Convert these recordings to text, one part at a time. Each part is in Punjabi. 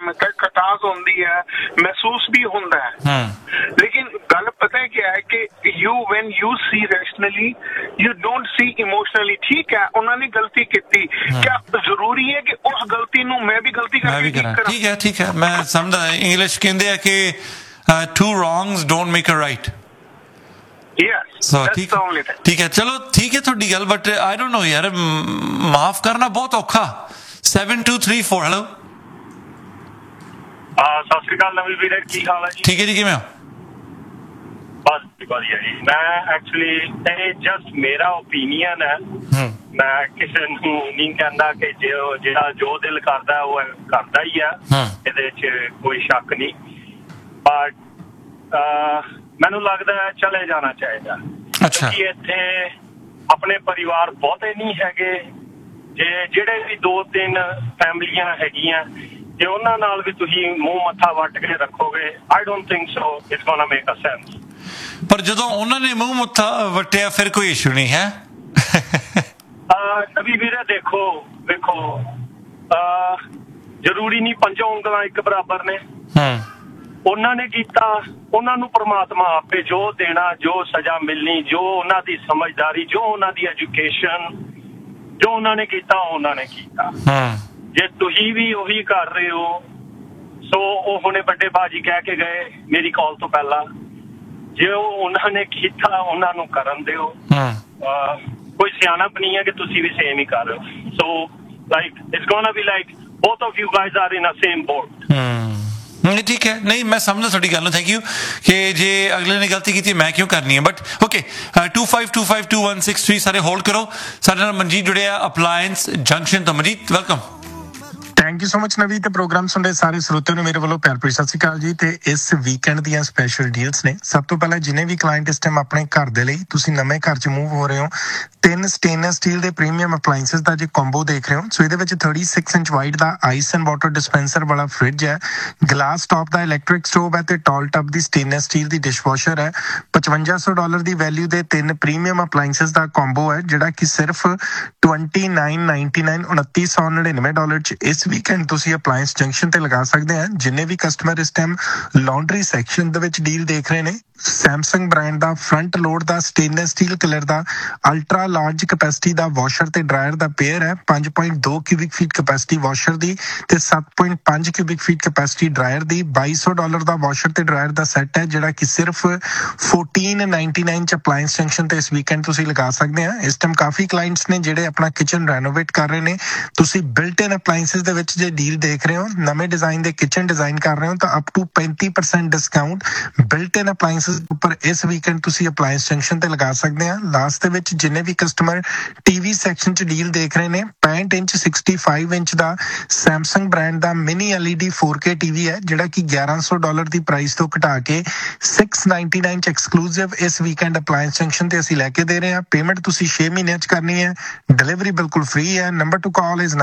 खटास होती है, महसूस भी होता है। लेकिन गल पता है क्या है कि when you see rationally, you don't see emotionally। ठीक है, उन्होंने गलती की, क्या जरूरी है कि उस गलती नूं मैं भी गलती करके ठीक करा? ठीक है, मैं समझदा। इंग्लिश कहंदे आ कि two wrongs don't make a right। ठीक है, चलो ठीक है थोड़ी गल, बट आई डोंट नो यार, माफ करना बहुत औखा। 7234 हेलो। सत श्री अकाल नवीं वीरे, की हाल है जी? ठीक है जी, किवें हो? बस बढ़िया जी। मैं एक्चुअली जस्ट मेरा ओपीनियन है, मैं किसी नूं नहीं कहंदा कि जो दिल करदा वो करदा ही है, इहदे च कोई शक नहीं। बट मैनू लगदा है चले जाना चाहिए। अच्छा, क्योंकि इत्थे अपने परिवार बहुते नहीं हैगे, ਜਿਹੜੇ ਵੀ 2-3 फैमिलियां हैगियां, ਜੇ ਉਹਨਾਂ ਨਾਲ ਵੀ ਤੁਸੀਂ ਮੂੰਹ ਮੱਥਾ ਵੱਟ ਕੇ ਰੱਖੋਗੇ, I don't think so it's gonna make a sense। ਪਰ ਜਦੋਂ ਉਹਨਾਂ ਨੇ ਮੂੰਹ ਮੱਥਾ ਵੱਟਿਆ ਫਿਰ ਕੋਈ ਇਸ਼ੂ ਨਹੀਂ ਹੈ। ਨਵੀਂ ਵੀਰੇ ਦੇਖੋ ਜ਼ਰੂਰੀ ਨਹੀਂ ਪੰਜੋਂ ਉਂਗਲਾਂ ਇੱਕ ਬਰਾਬਰ ਨੇ। ਉਹਨਾਂ ਨੇ ਕੀਤਾ, ਉਹਨਾਂ ਨੂੰ ਪ੍ਰਮਾਤਮਾ ਆਪੇ ਜੋ ਦੇਣਾ, ਜੋ ਸਜ਼ਾ ਮਿਲਣੀ, ਜੋ ਉਹਨਾਂ ਦੀ ਸਮਝਦਾਰੀ, ਜੋ ਉਹਨਾਂ ਦੀ ਐਜੂਕੇਸ਼ਨ, ਜੋ ਉਹਨਾਂ ਨੇ ਕੀਤਾ ਉਹਨਾਂ ਨੇ ਕੀਤਾ। ਜੇ ਤੁਸੀਂ ਵੀ ਉਹੀ ਕਰ ਰਹੇ ਹੋ, ਸੋ ਉਹ ਹੁਣੇ ਵੱਡੇ ਬਾਜੀ ਕਹਿ ਕੇ ਗਏ ਮੇਰੀ ਕਾਲ ਤੋਂ ਪਹਿਲਾਂ, ਜੇ ਉਹਨਾਂ ਨੇ ਕੀਤਾ ਉਹਨਾਂ ਨੂੰ ਕਰਨ ਦਿਓ। ਕੋਈ ਸਿਆਣਪ ਨਹੀਂ ਹੈ ਕਿ ਤੁਸੀਂ ਵੀ ਸੇਮ ਹੀ ਕਰ ਰਹੇ ਹੋ। So like it's ਗੋਨਾ be like both of you guys are in a same boat। नहीं ठीक है, नहीं मैं समझा थोड़ी गल। थैंक यू कि जे अगले ने गलती की मैं क्यों करनी है, बट ओके। 25252163 सारे होल्ड करो। साडे नाल मनजीत जुड़े आ अप्लायंस जंक्शन तो। Manjeet welcome. Thank you so much नवी। ते प्रोग्राम सुन रहे सारे श्रोतिਆਂ ਨੂੰ ਮੇਰੇ ਵੱਲੋਂ ਪਿਆਰ ਭਰੀ ਸਤਿ ਸ਼੍ਰੀ ਅਕਾਲ ਜੀ। ਤੇ ਇਸ ਵੀਕਐਂਡ ਦੀਆਂ ਸਪੈਸ਼ਲ ਡੀਲਸ ਨੇ। ਸਭ ਤੋਂ ਪਹਿਲਾਂ ਜਿਨੇ ਵੀ ਕਲਾਇੰਟ ਇਸ ਟਾਈਮ ਆਪਣੇ ਘਰ ਦੇ ਲਈ, ਤੁਸੀਂ ਨਵੇਂ ਘਰ 'ਚ ਮੂਵ ਹੋ ਰਹੇ ਹੋ, 3 ਸਟੇਨਲੈਸ ਸਟੀਲ ਦੇ ਪ੍ਰੀਮੀਅਮ ਅਪਲਾਈਐਂਸਸ ਦਾ ਜੇ ਕੰਬੋ ਦੇਖ ਰਹੇ ਹੋ, ਸੋ ਇਹਦੇ ਵਿੱਚ 36 inch wide the ice and water dispenser ਵਾਲਾ ਫ੍ਰਿਜ ਹੈ, ਗਲਾਸ ਟਾਪ ਦਾ ਇਲੈਕਟ੍ਰਿਕ ਸਟੋਵ ਹੈ ਤੇ ਟਾਲ ਟੱਬ ਦੀ ਸਟੇਨਲੈਸ ਸਟੀਲ ਦੀ ਡਿਸ਼ਵਾਸ਼ਰ ਹੈ। $5500 ਦੀ ਵੈਲਿਊ ਦੇ 3 ਪ੍ਰੀਮੀਅਮ ਅਪਲਾਈਐਂਸਸ ਦਾ ਕੰਬੋ ਹੈ, ਜਿਹੜਾ ਕਿ ਸਿਰਫ $2999 $2999 'ਚ ਇਸ ਵੀਕਐਂਡ ਤੁਸੀਂ ਅਪਲਾਇੰਸ ਜੰਕਸ਼ਨ ਤੇ ਲਗਾ ਸਕਦੇ ਆ। ਜਿੰਨੇ ਵੀ ਕਸਟਮਰ ਇਸ ਟਾਈਮ ਲਾਂਡਰੀ ਸੈਕਸ਼ਨ ਦੇ ਵਿੱਚ ਡੀਲ ਦੇਖ ਰਹੇ ਨੇ, ਸੈਮਸੰਗ ਬ੍ਰਾਂਡ ਦਾ ਫਰੰਟ ਲੋਡ ਦਾ ਸਟੇਨਲੈਸ ਸਟੀਲ ਕਲਰ ਦਾ ਅਲਟਰਾ ਲਾਰਜ ਕਪੈਸਿਟੀ ਦਾ ਵਾਸ਼ਰ ਤੇ ਡਰਾਇਰ ਦਾ ਪੇਅਰ ਹੈ। 5.2 ਕਿਊਬਿਕ ਫੀਟ ਕਪੈਸਿਟੀ ਵਾਸ਼ਰ ਦੀ ਤੇ 7.5 ਕਿਊਬਿਕ ਫੀਟ ਕਪੈਸਿਟੀ ਡਰਾਇਰ ਦੀ। $2200 ਦਾ ਵਾਸ਼ਰ ਤੇ ਡਰਾਇਰ ਦਾ ਸੈੱਟ ਹੈ, ਜਿਹੜਾ ਕਿ ਸਿਰਫ $1499 'ਚ ਅਪਲਾਇੰਸ ਜੰਕਸ਼ਨ ਤੇ ਇਸ ਵੀਕਐਂਡ ਤੁਸੀਂ ਲਗਾ ਸਕਦੇ ਆ। ਇਸ ਟਾਈਮ ਕਾਫੀ ਕਲਾਇੰਟਸ ਨੇ ਜਿਹੜੇ ਆਪਣਾ ਕਿਚਨ ਰੈਨੋਵੇਟ ਕਰ ਰਹੇ ਨੇ। ਤੁਸੀਂ ਬਿਲਟ ਇਨ ਅਪਲਾਇੰਸਸ ਦੇ ਵਿੱਚ ਜੇ ਡੀਲ ਦੇਖ ਰਹੇ ਹੋ, ਨਵੇਂ ਡਿਜ਼ਾਈਨ ਦੇ ਕਿਚਨ ਡਿਜ਼ਾਈਨ ਕਰ ਰਹੇ ਹੋ, ਤਾਂ ਅਪ ਟੂ 35% ਡਿਸਕਾਊਂਟ ਬਿਲਟ ਇਨ ਅਪਲਾਇੰਸਸ ਉੱਪਰ ਇਸ ਵੀਕਐਂਡ ਤੁਸੀਂ ਅਪਲਾਇੰਸ ਜੰਕਸ਼ਨ ਤੇ ਲਗਾ ਸਕਦੇ ਆ। ਲਾਸਟ ਦੇ ਵਿੱਚ ਜਿੰਨੇ ਵੀ ਕਸਟਮਰ ਟੀਵੀ ਸੈਕਸ਼ਨ 'ਚ ਡੀਲ ਦੇਖ ਰਹੇ ਨੇ, 65 ਇੰਚ 65 ਇੰਚ ਦਾ ਸੈਮਸੰਗ ਬ੍ਰਾਂਡ ਦਾ ਮਿਨੀ LED 4K ਟੀਵੀ ਹੈ, ਜਿਹੜਾ ਕਿ $1100 ਦੀ ਪ੍ਰਾਈਸ ਤੋਂ ਘਟਾ ਕੇ $699 'ਚ ਐਕਸਕਲੂਸਿਵ ਇਸ ਵੀਕਐਂਡ ਅਪਲਾਇੰਸ ਜੰਕਸ਼ਨ ਤੇ ਅਸੀਂ ਲੈ ਕੇ ਦੇ ਰਹੇ ਹਾਂ। ਪੇਮੈਂਟ ਤੁਸੀਂ 6 ਮਹੀਨਿਆਂ 'ਚ ਕਰਨੀ ਹੈ, ਡਿਲੀਵਰੀ ਬਿਲਕੁਲ ਫ੍ਰੀ ਹੈ। Number two call is